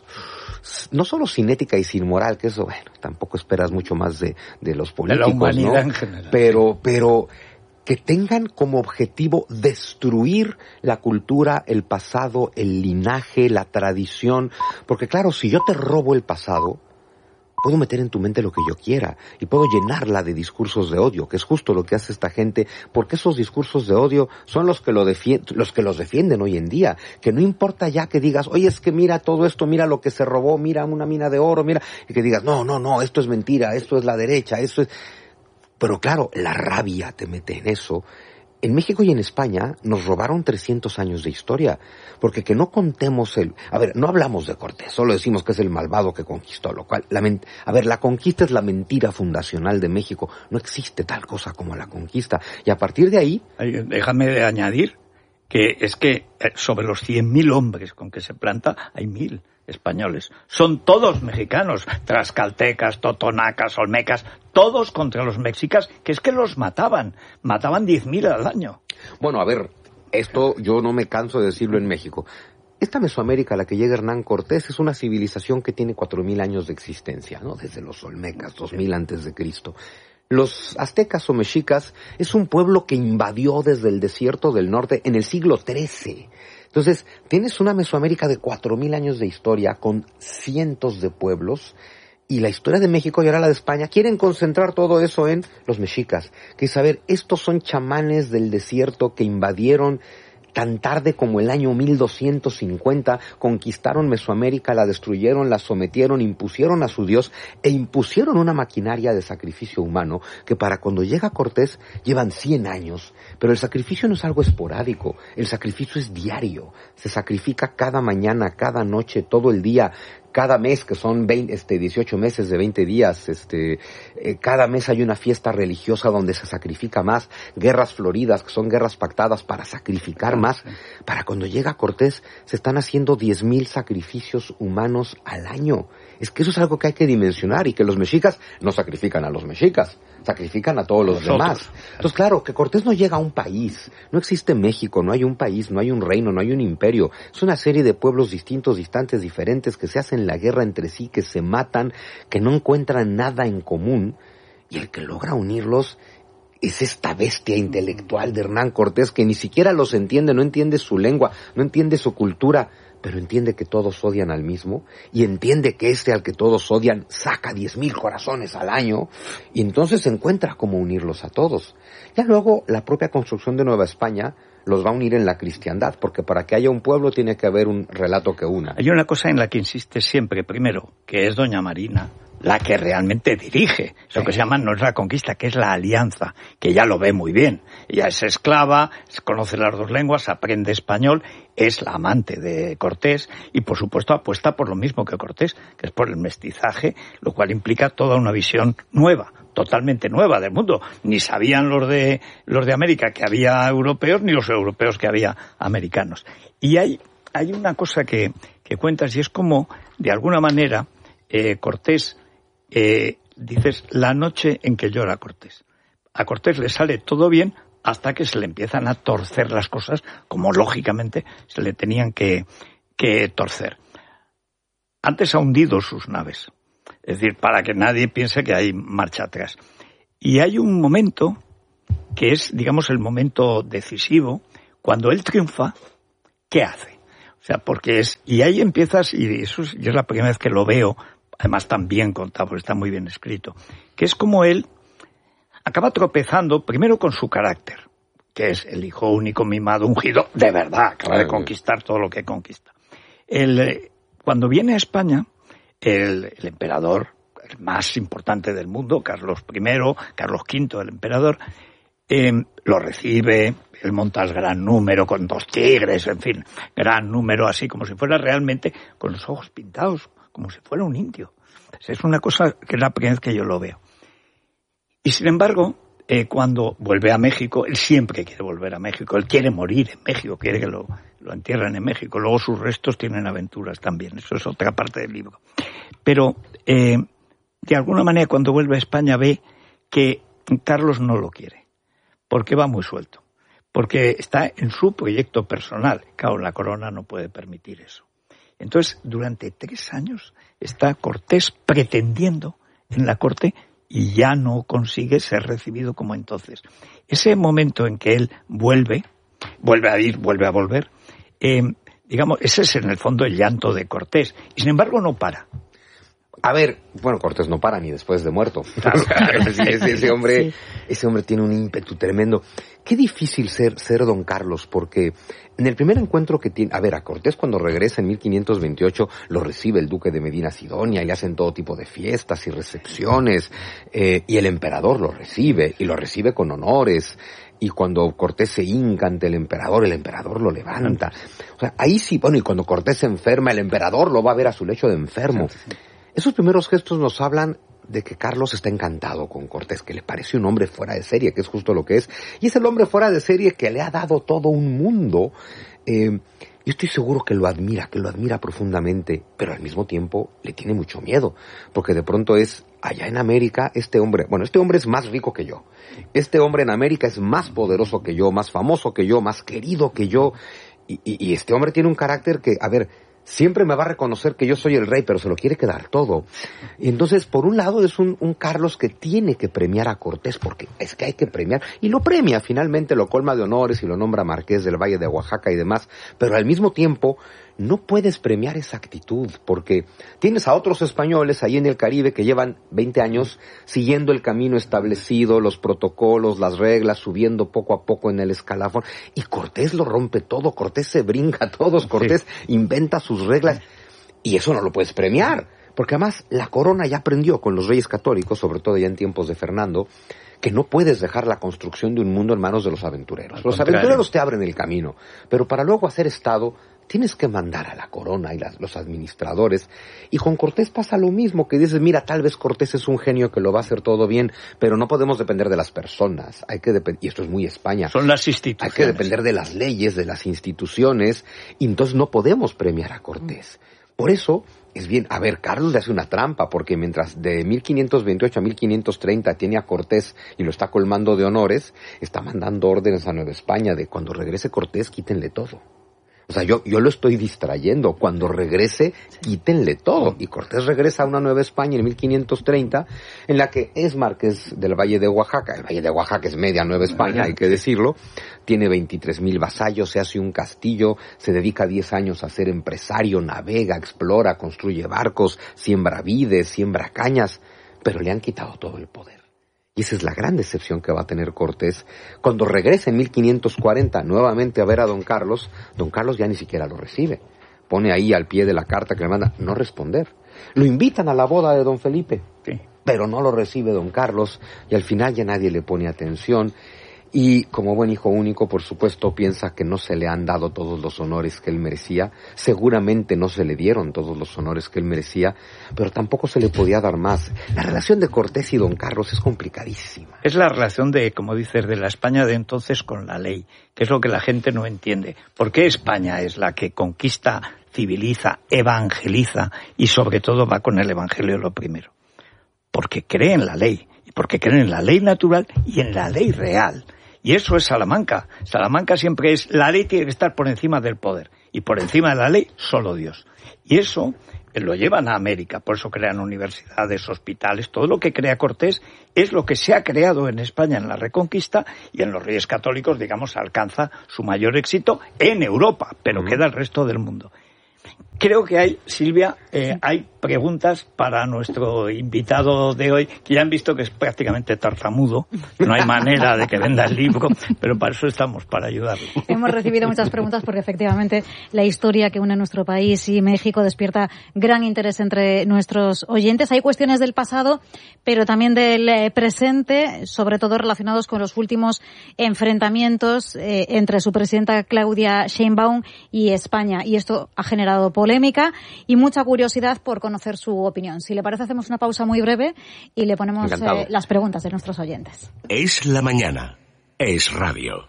no solo sin ética y sin moral, que eso, bueno, tampoco esperas mucho más de, de los políticos, de la humanidad, ¿no? En general. Pero, pero que tengan como objetivo destruir la cultura, el pasado, el linaje, la tradición. Porque claro, si yo te robo el pasado, puedo meter en tu mente lo que yo quiera y puedo llenarla de discursos de odio, que es justo lo que hace esta gente, porque esos discursos de odio son los que lo defien- los que los defienden hoy en día, que no importa ya que digas, oye, es que mira todo esto, mira lo que se robó, mira una mina de oro, mira, y que digas, no, no, no, esto es mentira, esto es la derecha, esto es... Pero claro, la rabia te mete en eso. En México y en España nos robaron trescientos años de historia, porque que no contemos el... A ver, no hablamos de Cortés, solo decimos que es el malvado que conquistó, lo cual... La men... A ver, la conquista es la mentira fundacional de México, no existe tal cosa como la conquista, y a partir de ahí... Déjame añadir que es que sobre los cien mil hombres con que se planta, hay mil españoles. Son todos mexicanos, tlaxcaltecas, totonacas, olmecas, todos contra los mexicas, que es que los mataban, mataban diez mil al año. Bueno, a ver, esto yo no me canso de decirlo en México. Esta Mesoamérica a la que llega Hernán Cortés es una civilización que tiene cuatro mil años de existencia, ¿no? Desde los olmecas, dos mil antes de Cristo. Los aztecas o mexicas es un pueblo que invadió desde el desierto del norte en el siglo trece. Entonces, tienes una Mesoamérica de cuatro mil años de historia con cientos de pueblos, y la historia de México y ahora la de España quieren concentrar todo eso en los mexicas. Que es, a ver, estos son chamanes del desierto que invadieron tan tarde como el año mil doscientos cincuenta, conquistaron Mesoamérica, la destruyeron, la sometieron, impusieron a su dios e impusieron una maquinaria de sacrificio humano que para cuando llega Cortés llevan cien años. Pero el sacrificio no es algo esporádico, el sacrificio es diario, se sacrifica cada mañana, cada noche, todo el día. Cada mes, que son veinte, este, dieciocho meses de veinte días, este, eh, cada mes hay una fiesta religiosa donde se sacrifica más, guerras floridas, que son guerras pactadas para sacrificar más. Para cuando llega Cortés, se están haciendo diez mil sacrificios humanos al año. Es que eso es algo que hay que dimensionar, y que los mexicas no sacrifican a los mexicas, sacrifican a todos los Nosotros. demás. Entonces, claro, que Cortés no llega a un país, no existe México, no hay un país, no hay un reino, no hay un imperio. Es una serie de pueblos distintos, distantes, diferentes, que se hacen la guerra entre sí, que se matan, que no encuentran nada en común, y el que logra unirlos es esta bestia intelectual de Hernán Cortés, que ni siquiera los entiende, no entiende su lengua, no entiende su cultura, pero entiende que todos odian al mismo, y entiende que este al que todos odian saca diez mil corazones al año, y entonces se encuentra cómo unirlos a todos. Ya luego la propia construcción de Nueva España los va a unir en la cristiandad, porque para que haya un pueblo tiene que haber un relato que una. Hay una cosa en la que insiste siempre, primero, que es doña Marina la que realmente dirige lo que se llama, no es la conquista, que es la alianza, que ella lo ve muy bien. Ella es esclava, conoce las dos lenguas, aprende español, es la amante de Cortés y, por supuesto, apuesta por lo mismo que Cortés, que es por el mestizaje, lo cual implica toda una visión nueva, totalmente nueva del mundo. Ni sabían los de los de América que había europeos, ni los europeos que había americanos. Y hay, hay una cosa que, que cuentas, y es como, de alguna manera, eh, Cortés, eh, dices, la noche en que llora Cortés. A Cortés le sale todo bien hasta que se le empiezan a torcer las cosas, como lógicamente se le tenían que, que torcer. Antes ha hundido sus naves, es decir, para que nadie piense que hay marcha atrás. Y hay un momento que es, digamos, el momento decisivo, cuando él triunfa, ¿qué hace? O sea, porque es, y ahí empiezas, y eso es, y es la primera vez que lo veo, además tan bien contado, porque está muy bien escrito, que es como él acaba tropezando primero con su carácter, que es el hijo único mimado, ungido, de verdad, acaba de conquistar todo lo que conquista. El, cuando viene a España, el, el emperador, el más importante del mundo, Carlos primero, Carlos quinto, el emperador, eh, lo recibe, él monta el gran número con dos tigres, en fin, gran número así, como si fuera realmente con los ojos pintados, como si fuera un indio. Es una cosa que es la primera vez que yo lo veo. Y sin embargo, eh, cuando vuelve a México, él siempre quiere volver a México, él quiere morir en México, quiere que lo, lo entierren en México. Luego sus restos tienen aventuras también, eso es otra parte del libro. Pero, eh, de alguna manera, cuando vuelve a España ve que Carlos no lo quiere, porque va muy suelto, porque está en su proyecto personal. Claro, la corona no puede permitir eso. Entonces, durante tres años está Cortés pretendiendo en la corte y ya no consigue ser recibido como entonces. Ese momento en que él vuelve, vuelve a ir, vuelve a volver, eh, digamos, ese es en el fondo el llanto de Cortés. Y sin embargo no para. A ver, bueno, Cortés no para ni después de muerto. Claro, claro, ese, ese hombre, sí. ese hombre tiene un ímpetu tremendo. Qué difícil ser, ser don Carlos, porque en el primer encuentro que tiene, a ver, a Cortés cuando regresa en mil quinientos veintiocho lo recibe el duque de Medina Sidonia y le hacen todo tipo de fiestas y recepciones, eh, y el emperador lo recibe, y lo recibe con honores. Y cuando Cortés se hinca ante el emperador, el emperador lo levanta. O sea, ahí sí, bueno, y cuando Cortés se enferma, el emperador lo va a ver a su lecho de enfermo. Sí, sí. Esos primeros gestos nos hablan de que Carlos está encantado con Cortés, que le parece un hombre fuera de serie, que es justo lo que es. Y es el hombre fuera de serie que le ha dado todo un mundo. Eh, yo estoy seguro que lo admira, que lo admira profundamente, pero al mismo tiempo le tiene mucho miedo, porque de pronto es, allá en América, este hombre, bueno, este hombre es más rico que yo. Este hombre en América es más poderoso que yo, más famoso que yo, más querido que yo. Y, y, y este hombre tiene un carácter que, a ver, siempre me va a reconocer que yo soy el rey, pero se lo quiere quedar todo. Y entonces, por un lado, es un, un Carlos que tiene que premiar a Cortés, porque es que hay que premiar, y lo premia, finalmente lo colma de honores y lo nombra marqués del Valle de Oaxaca y demás, pero al mismo tiempo no puedes premiar esa actitud, porque tienes a otros españoles ahí en el Caribe que llevan veinte años siguiendo el camino establecido, los protocolos, las reglas, subiendo poco a poco en el escalafón, y Cortés lo rompe todo, Cortés se brinca a todos, Cortés sí. inventa sus reglas, y eso no lo puedes premiar, porque además la corona ya aprendió con los reyes católicos, sobre todo ya en tiempos de Fernando, que no puedes dejar la construcción de un mundo en manos de los aventureros. Los aventureros te abren el camino, pero para luego hacer Estado tienes que mandar a la corona y las, los administradores. Y con Cortés pasa lo mismo, que dices, mira, tal vez Cortés es un genio que lo va a hacer todo bien, pero no podemos depender de las personas. Hay que depender, y esto es muy España. Son las instituciones. Hay que depender de las leyes, de las instituciones, y entonces no podemos premiar a Cortés. Por eso es bien, a ver, Carlos le hace una trampa, porque mientras de mil quinientos veintiocho a mil quinientos treinta tiene a Cortés y lo está colmando de honores, está mandando órdenes a Nueva España de cuando regrese Cortés, quítenle todo. O sea, yo, yo lo estoy distrayendo. Cuando regrese, quítenle todo. Y Cortés regresa a una Nueva España en mil quinientos treinta, en la que es marqués del Valle de Oaxaca. El Valle de Oaxaca es media Nueva España, hay que decirlo. Tiene veintitrés mil vasallos, se hace un castillo, se dedica diez años a ser empresario, navega, explora, construye barcos, siembra vides, siembra cañas, pero le han quitado todo el poder. Y esa es la gran decepción que va a tener Cortés. Cuando regresa en mil quinientos cuarenta nuevamente a ver a don Carlos, don Carlos ya ni siquiera lo recibe. Pone ahí al pie de la carta que le manda, no responder. Lo invitan a la boda de don Felipe, sí. pero no lo recibe don Carlos, y al final ya nadie le pone atención. Y como buen hijo único, por supuesto, piensa que no se le han dado todos los honores que él merecía. Seguramente no se le dieron todos los honores que él merecía, pero tampoco se le podía dar más. La relación de Cortés y don Carlos es complicadísima. Es la relación de, como dices, de la España de entonces con la ley, que es lo que la gente no entiende. ¿Por qué España es la que conquista, civiliza, evangeliza y sobre todo va con el evangelio lo primero? Porque cree en la ley, y porque cree en la ley natural y en la ley real. Y eso es Salamanca. Salamanca siempre es, la ley tiene que estar por encima del poder. Y por encima de la ley, solo Dios. Y eso eh, lo llevan a América. Por eso crean universidades, hospitales. Todo lo que crea Cortés es lo que se ha creado en España en la Reconquista, y en los Reyes Católicos, digamos, alcanza su mayor éxito en Europa, pero mm. queda el resto del mundo. Creo que hay, Silvia, eh, hay preguntas para nuestro invitado de hoy, que ya han visto que es prácticamente tartamudo, no hay manera de que venda el libro, pero para eso estamos, para ayudarle. Hemos recibido muchas preguntas porque efectivamente la historia que une nuestro país y México despierta gran interés entre nuestros oyentes. Hay cuestiones del pasado, pero también del presente, sobre todo relacionados con los últimos enfrentamientos eh, entre su presidenta Claudia Sheinbaum y España, y esto ha generado polémica y mucha curiosidad por conocer su opinión. Si le parece, hacemos una pausa muy breve y le ponemos eh, las preguntas de nuestros oyentes. Es la mañana. Es radio.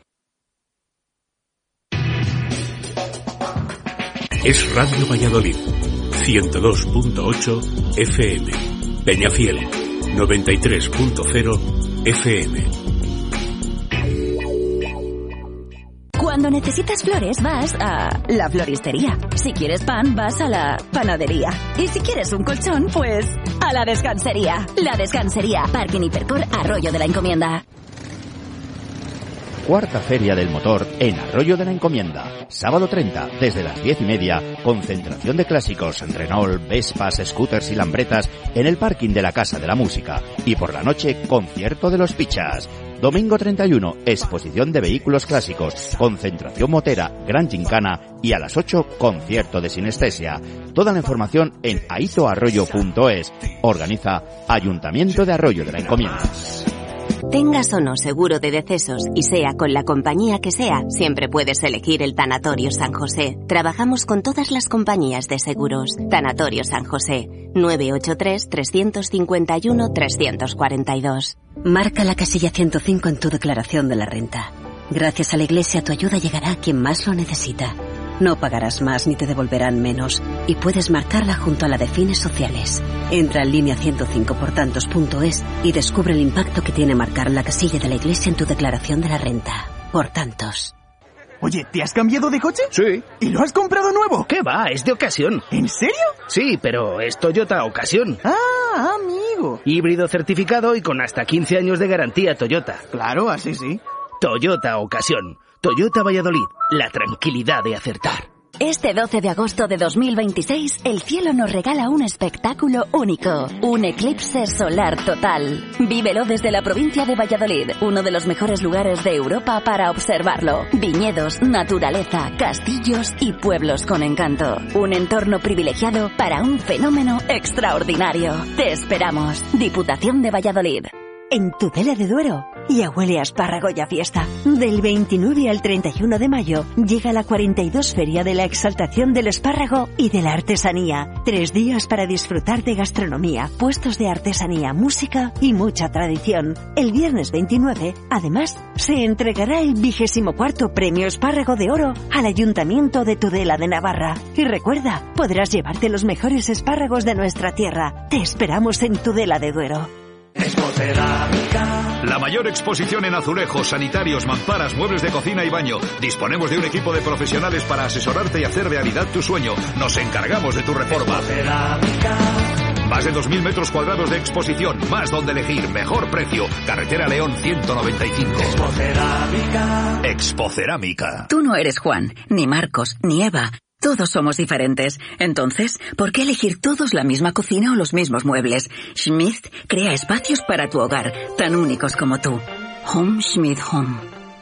Es Radio Valladolid. ciento dos punto ocho F M. Peñafiel. noventa y tres punto cero F M. Cuando necesitas flores vas a la floristería. Si quieres pan vas a la panadería. Y si quieres un colchón, pues a la descansería. La Descansería. Parking Hipercor Arroyo de la Encomienda. Cuarta Feria del Motor en Arroyo de la Encomienda. Sábado treinta, desde las diez y media, concentración de clásicos, Renault, Vespas, scooters y lambretas en el parking de la Casa de la Música. Y por la noche, concierto de los Pichas. Domingo treinta y uno, exposición de vehículos clásicos, concentración motera, gran gincana y a las ocho, concierto de sinestesia. Toda la información en aitoarroyo punto es. Organiza Ayuntamiento de Arroyo de la Encomienda. Tengas o no seguro de decesos y sea con la compañía que sea, siempre puedes elegir el Tanatorio San José. Trabajamos con todas las compañías de seguros. Tanatorio San José, nueve ocho tres, tres cinco uno, tres cuatro dos. Marca la casilla ciento cinco en tu declaración de la renta. Gracias a la Iglesia tu ayuda llegará a quien más lo necesita. No pagarás más ni te devolverán menos y puedes marcarla junto a la de fines sociales. Entra en línea ciento cinco por tantos punto es y descubre el impacto que tiene marcar la casilla de la Iglesia en tu declaración de la renta. Por tantos. Oye, ¿te has cambiado de coche? Sí. ¿Y lo has comprado nuevo? ¿Qué va? Es de ocasión. ¿En serio? Sí, pero es Toyota Ocasión. Ah, amigo. Híbrido certificado y con hasta quince años de garantía Toyota. Claro, así sí. Toyota Ocasión. Toyota Valladolid. La tranquilidad de acertar. Este doce de agosto de dos mil veintiséis, el cielo nos regala un espectáculo único, un eclipse solar total. Vívelo desde la provincia de Valladolid, uno de los mejores lugares de Europa para observarlo. Viñedos, naturaleza, castillos y pueblos con encanto. Un entorno privilegiado para un fenómeno extraordinario. Te esperamos. Diputación de Valladolid. En Tudela de Duero ya huele a espárrago y a fiesta. Del veintinueve al treinta y uno de mayo llega la cuarenta y dos Feria de la Exaltación del Espárrago y de la Artesanía. Tres días para disfrutar de gastronomía, puestos de artesanía, música y mucha tradición. El viernes veintinueve, además, se entregará el vigésimo cuarto Premio Espárrago de Oro al Ayuntamiento de Tudela de Navarra. Y recuerda, podrás llevarte los mejores espárragos de nuestra tierra. Te esperamos en Tudela de Duero. Expocerámica. La mayor exposición en azulejos, sanitarios, mamparas, muebles de cocina y baño. Disponemos de un equipo de profesionales para asesorarte y hacer realidad tu sueño. Nos encargamos de tu reforma. Expocerámica. Más de dos mil metros cuadrados de exposición, más donde elegir, mejor precio. Carretera León ciento noventa y cinco. Expocerámica. Expocerámica. Tú no eres Juan, ni Marcos, ni Eva. Todos somos diferentes. Entonces, ¿por qué elegir todos la misma cocina o los mismos muebles? Schmidt crea espacios para tu hogar, tan únicos como tú. Home Schmidt Home.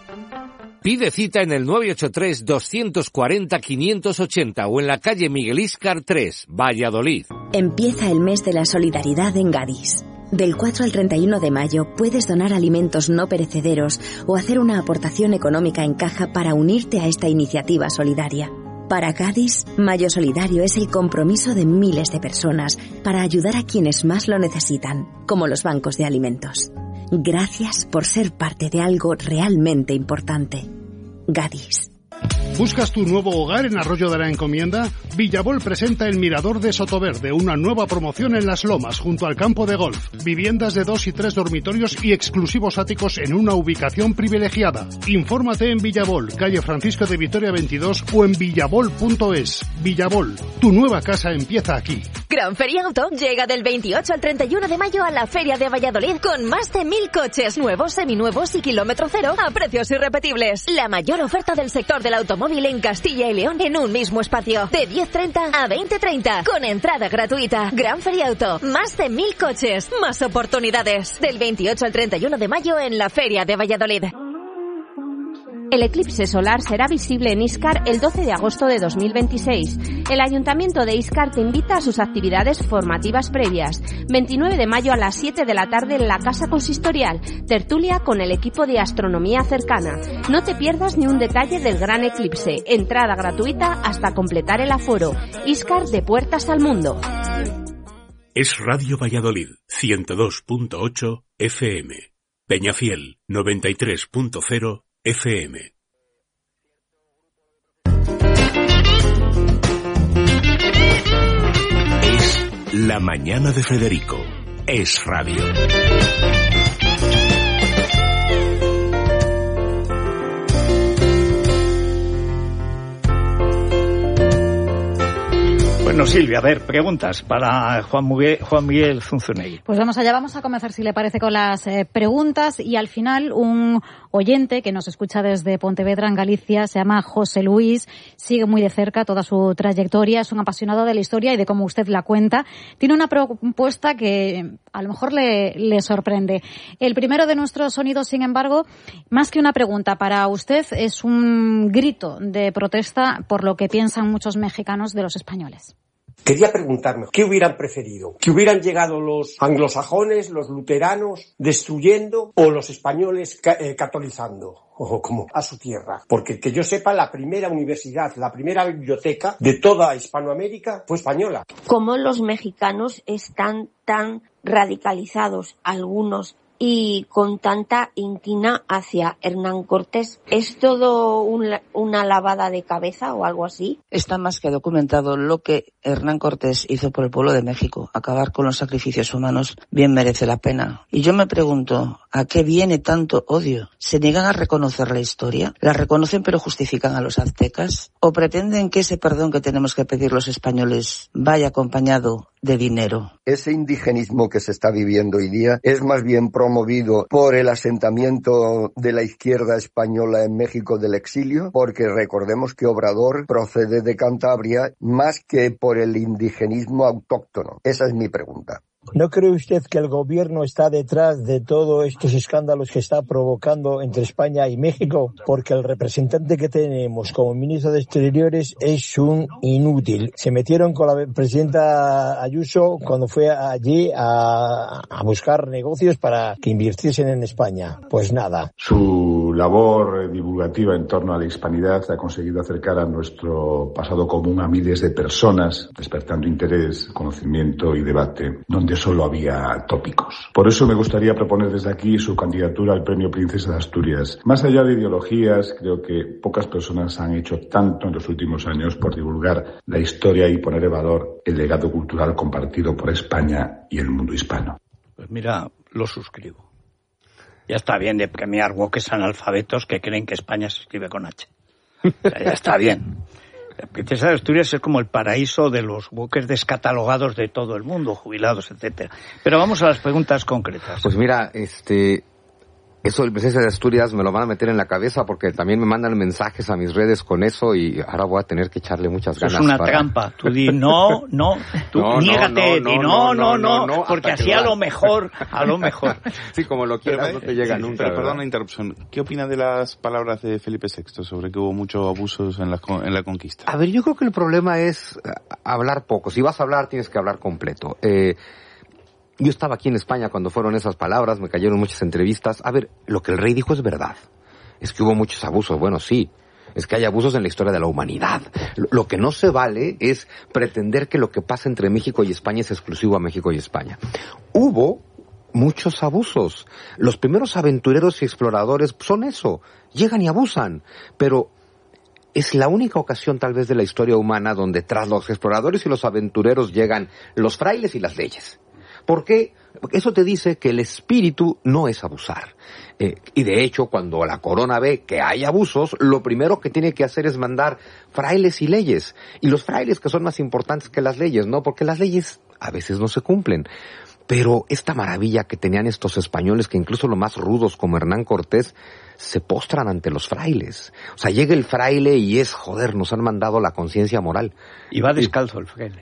Pide cita en el nueve ocho tres, dos cuatro cero, cinco ocho cero o en la calle Miguel Íscar tres, Valladolid. Empieza el mes de la solidaridad en Gadis. Del cuatro al treinta y uno de mayo puedes donar alimentos no perecederos o hacer una aportación económica en caja para unirte a esta iniciativa solidaria. Para Cádiz, Mayo Solidario es el compromiso de miles de personas para ayudar a quienes más lo necesitan, como los bancos de alimentos. Gracias por ser parte de algo realmente importante. Gadis. ¿Buscas tu nuevo hogar en Arroyo de la Encomienda? Villabol presenta El Mirador de Sotoverde, una nueva promoción en Las Lomas, junto al campo de golf. Viviendas de dos y tres dormitorios y exclusivos áticos en una ubicación privilegiada. Infórmate en Villabol, calle Francisco de Vitoria veintidós o en villabol punto es. Villabol, tu nueva casa empieza aquí. Gran Feria Auto llega del veintiocho al treinta y uno de mayo a la Feria de Valladolid con más de mil coches nuevos, seminuevos y kilómetro cero a precios irrepetibles. La mayor oferta del sector del automóvil en Castilla y León en un mismo espacio, de diez treinta a veinte treinta, con entrada gratuita. Gran Feria Auto, más de mil coches, más oportunidades. Del veintiocho al treinta y uno de mayo en la Feria de Valladolid. El eclipse solar será visible en Íscar el doce de agosto de dos mil veintiséis. El Ayuntamiento de Íscar te invita a sus actividades formativas previas. veintinueve de mayo a las siete de la tarde en la Casa Consistorial. Tertulia con el equipo de astronomía cercana. No te pierdas ni un detalle del gran eclipse. Entrada gratuita hasta completar el aforo. Íscar, de puertas al mundo. Es Radio Valladolid, ciento dos punto ocho F M. Peñafiel, noventa y tres punto cero F M. Es La Mañana de Federico. Es radio. Bueno, Silvia, a ver, preguntas para Juan Miguel, Juan Miguel Zunzunegui. Pues vamos allá, vamos a comenzar, si le parece, con las eh, preguntas, y al final un oyente que nos escucha desde Pontevedra, en Galicia, se llama José Luis, sigue muy de cerca toda su trayectoria, es un apasionado de la historia y de cómo usted la cuenta. Tiene una propuesta que a lo mejor le, le sorprende. El primero de nuestros sonidos, sin embargo, más que una pregunta para usted, es un grito de protesta por lo que piensan muchos mexicanos de los españoles. Quería preguntarme, ¿qué hubieran preferido? ¿Que hubieran llegado los anglosajones, los luteranos, destruyendo, o los españoles ca- eh, catolizando, o como a su tierra? Porque que yo sepa, la primera universidad, la primera biblioteca de toda Hispanoamérica fue española. ¿Cómo los mexicanos están tan radicalizados, algunos, y con tanta inquina hacia Hernán Cortés? ¿Es todo un, una lavada de cabeza o algo así? Está más que documentado lo que Hernán Cortés hizo por el pueblo de México. Acabar con los sacrificios humanos bien merece la pena. Y yo me pregunto, ¿a qué viene tanto odio? ¿Se niegan a reconocer la historia? ¿La reconocen pero justifican a los aztecas? ¿O pretenden que ese perdón que tenemos que pedir los españoles vaya acompañado de dinero? Ese indigenismo que se está viviendo hoy día es más bien promovido por el asentamiento de la izquierda española en México del exilio, porque recordemos que Obrador procede de Cantabria, más que por el indigenismo autóctono. Esa es mi pregunta. ¿No cree usted que el gobierno está detrás de todos estos escándalos que está provocando entre España y México? Porque el representante que tenemos como ministro de Exteriores es un inútil. Se metieron con la presidenta Ayuso cuando fue allí a, a buscar negocios para que invirtiesen en España. Pues nada. Su labor divulgativa en torno a la hispanidad ha conseguido acercar a nuestro pasado común a miles de personas, despertando interés, conocimiento y debate, donde solo había tópicos. Por eso me gustaría proponer desde aquí su candidatura al Premio Princesa de Asturias. Más allá de ideologías, creo que pocas personas han hecho tanto en los últimos años por divulgar la historia y poner en valor el legado cultural compartido por España y el mundo hispano. Pues mira, lo suscribo. Ya está bien de premiar woques analfabetos que creen que España se escribe con H. O sea, ya está bien. La Princesa de Asturias es como el paraíso de los buques descatalogados de todo el mundo, jubilados, etcétera. Pero vamos a las preguntas concretas. Pues mira, este, eso del Princesa de Asturias me lo van a meter en la cabeza porque también me mandan mensajes a mis redes con eso y ahora voy a tener que echarle muchas eso ganas. Es una para... trampa. Tú di no, no, tú no, niégate, no, no, di no, no, no, no, no, no, porque así a lo mejor, a lo mejor. Sí, como lo quieras, pero, no te llega sí, nunca. Pero perdón la interrupción. ¿Qué opina de las palabras de Felipe sexto sobre que hubo muchos abusos en la, en la conquista? A ver, yo creo que el problema es hablar poco. Si vas a hablar, tienes que hablar completo. Eh, Yo estaba aquí en España cuando fueron esas palabras, me cayeron muchas entrevistas. A ver, lo que el rey dijo es verdad. Es que hubo muchos abusos, bueno, sí. Es que hay abusos en la historia de la humanidad. Lo que no se vale es pretender que lo que pasa entre México y España es exclusivo a México y España. Hubo muchos abusos. Los primeros aventureros y exploradores son eso. Llegan y abusan. Pero es la única ocasión tal vez de la historia humana donde tras los exploradores y los aventureros llegan los frailes y las leyes. ¿Por qué? Porque eso te dice que el espíritu no es abusar. Eh, y de hecho, cuando la corona ve que hay abusos, lo primero que tiene que hacer es mandar frailes y leyes. Y los frailes que son más importantes que las leyes, ¿no? Porque las leyes a veces no se cumplen. Pero esta maravilla que tenían estos españoles, que incluso los más rudos como Hernán Cortés, se postran ante los frailes. O sea, llega el fraile y es, joder, nos han mandado la conciencia moral. Y va descalzo el fraile.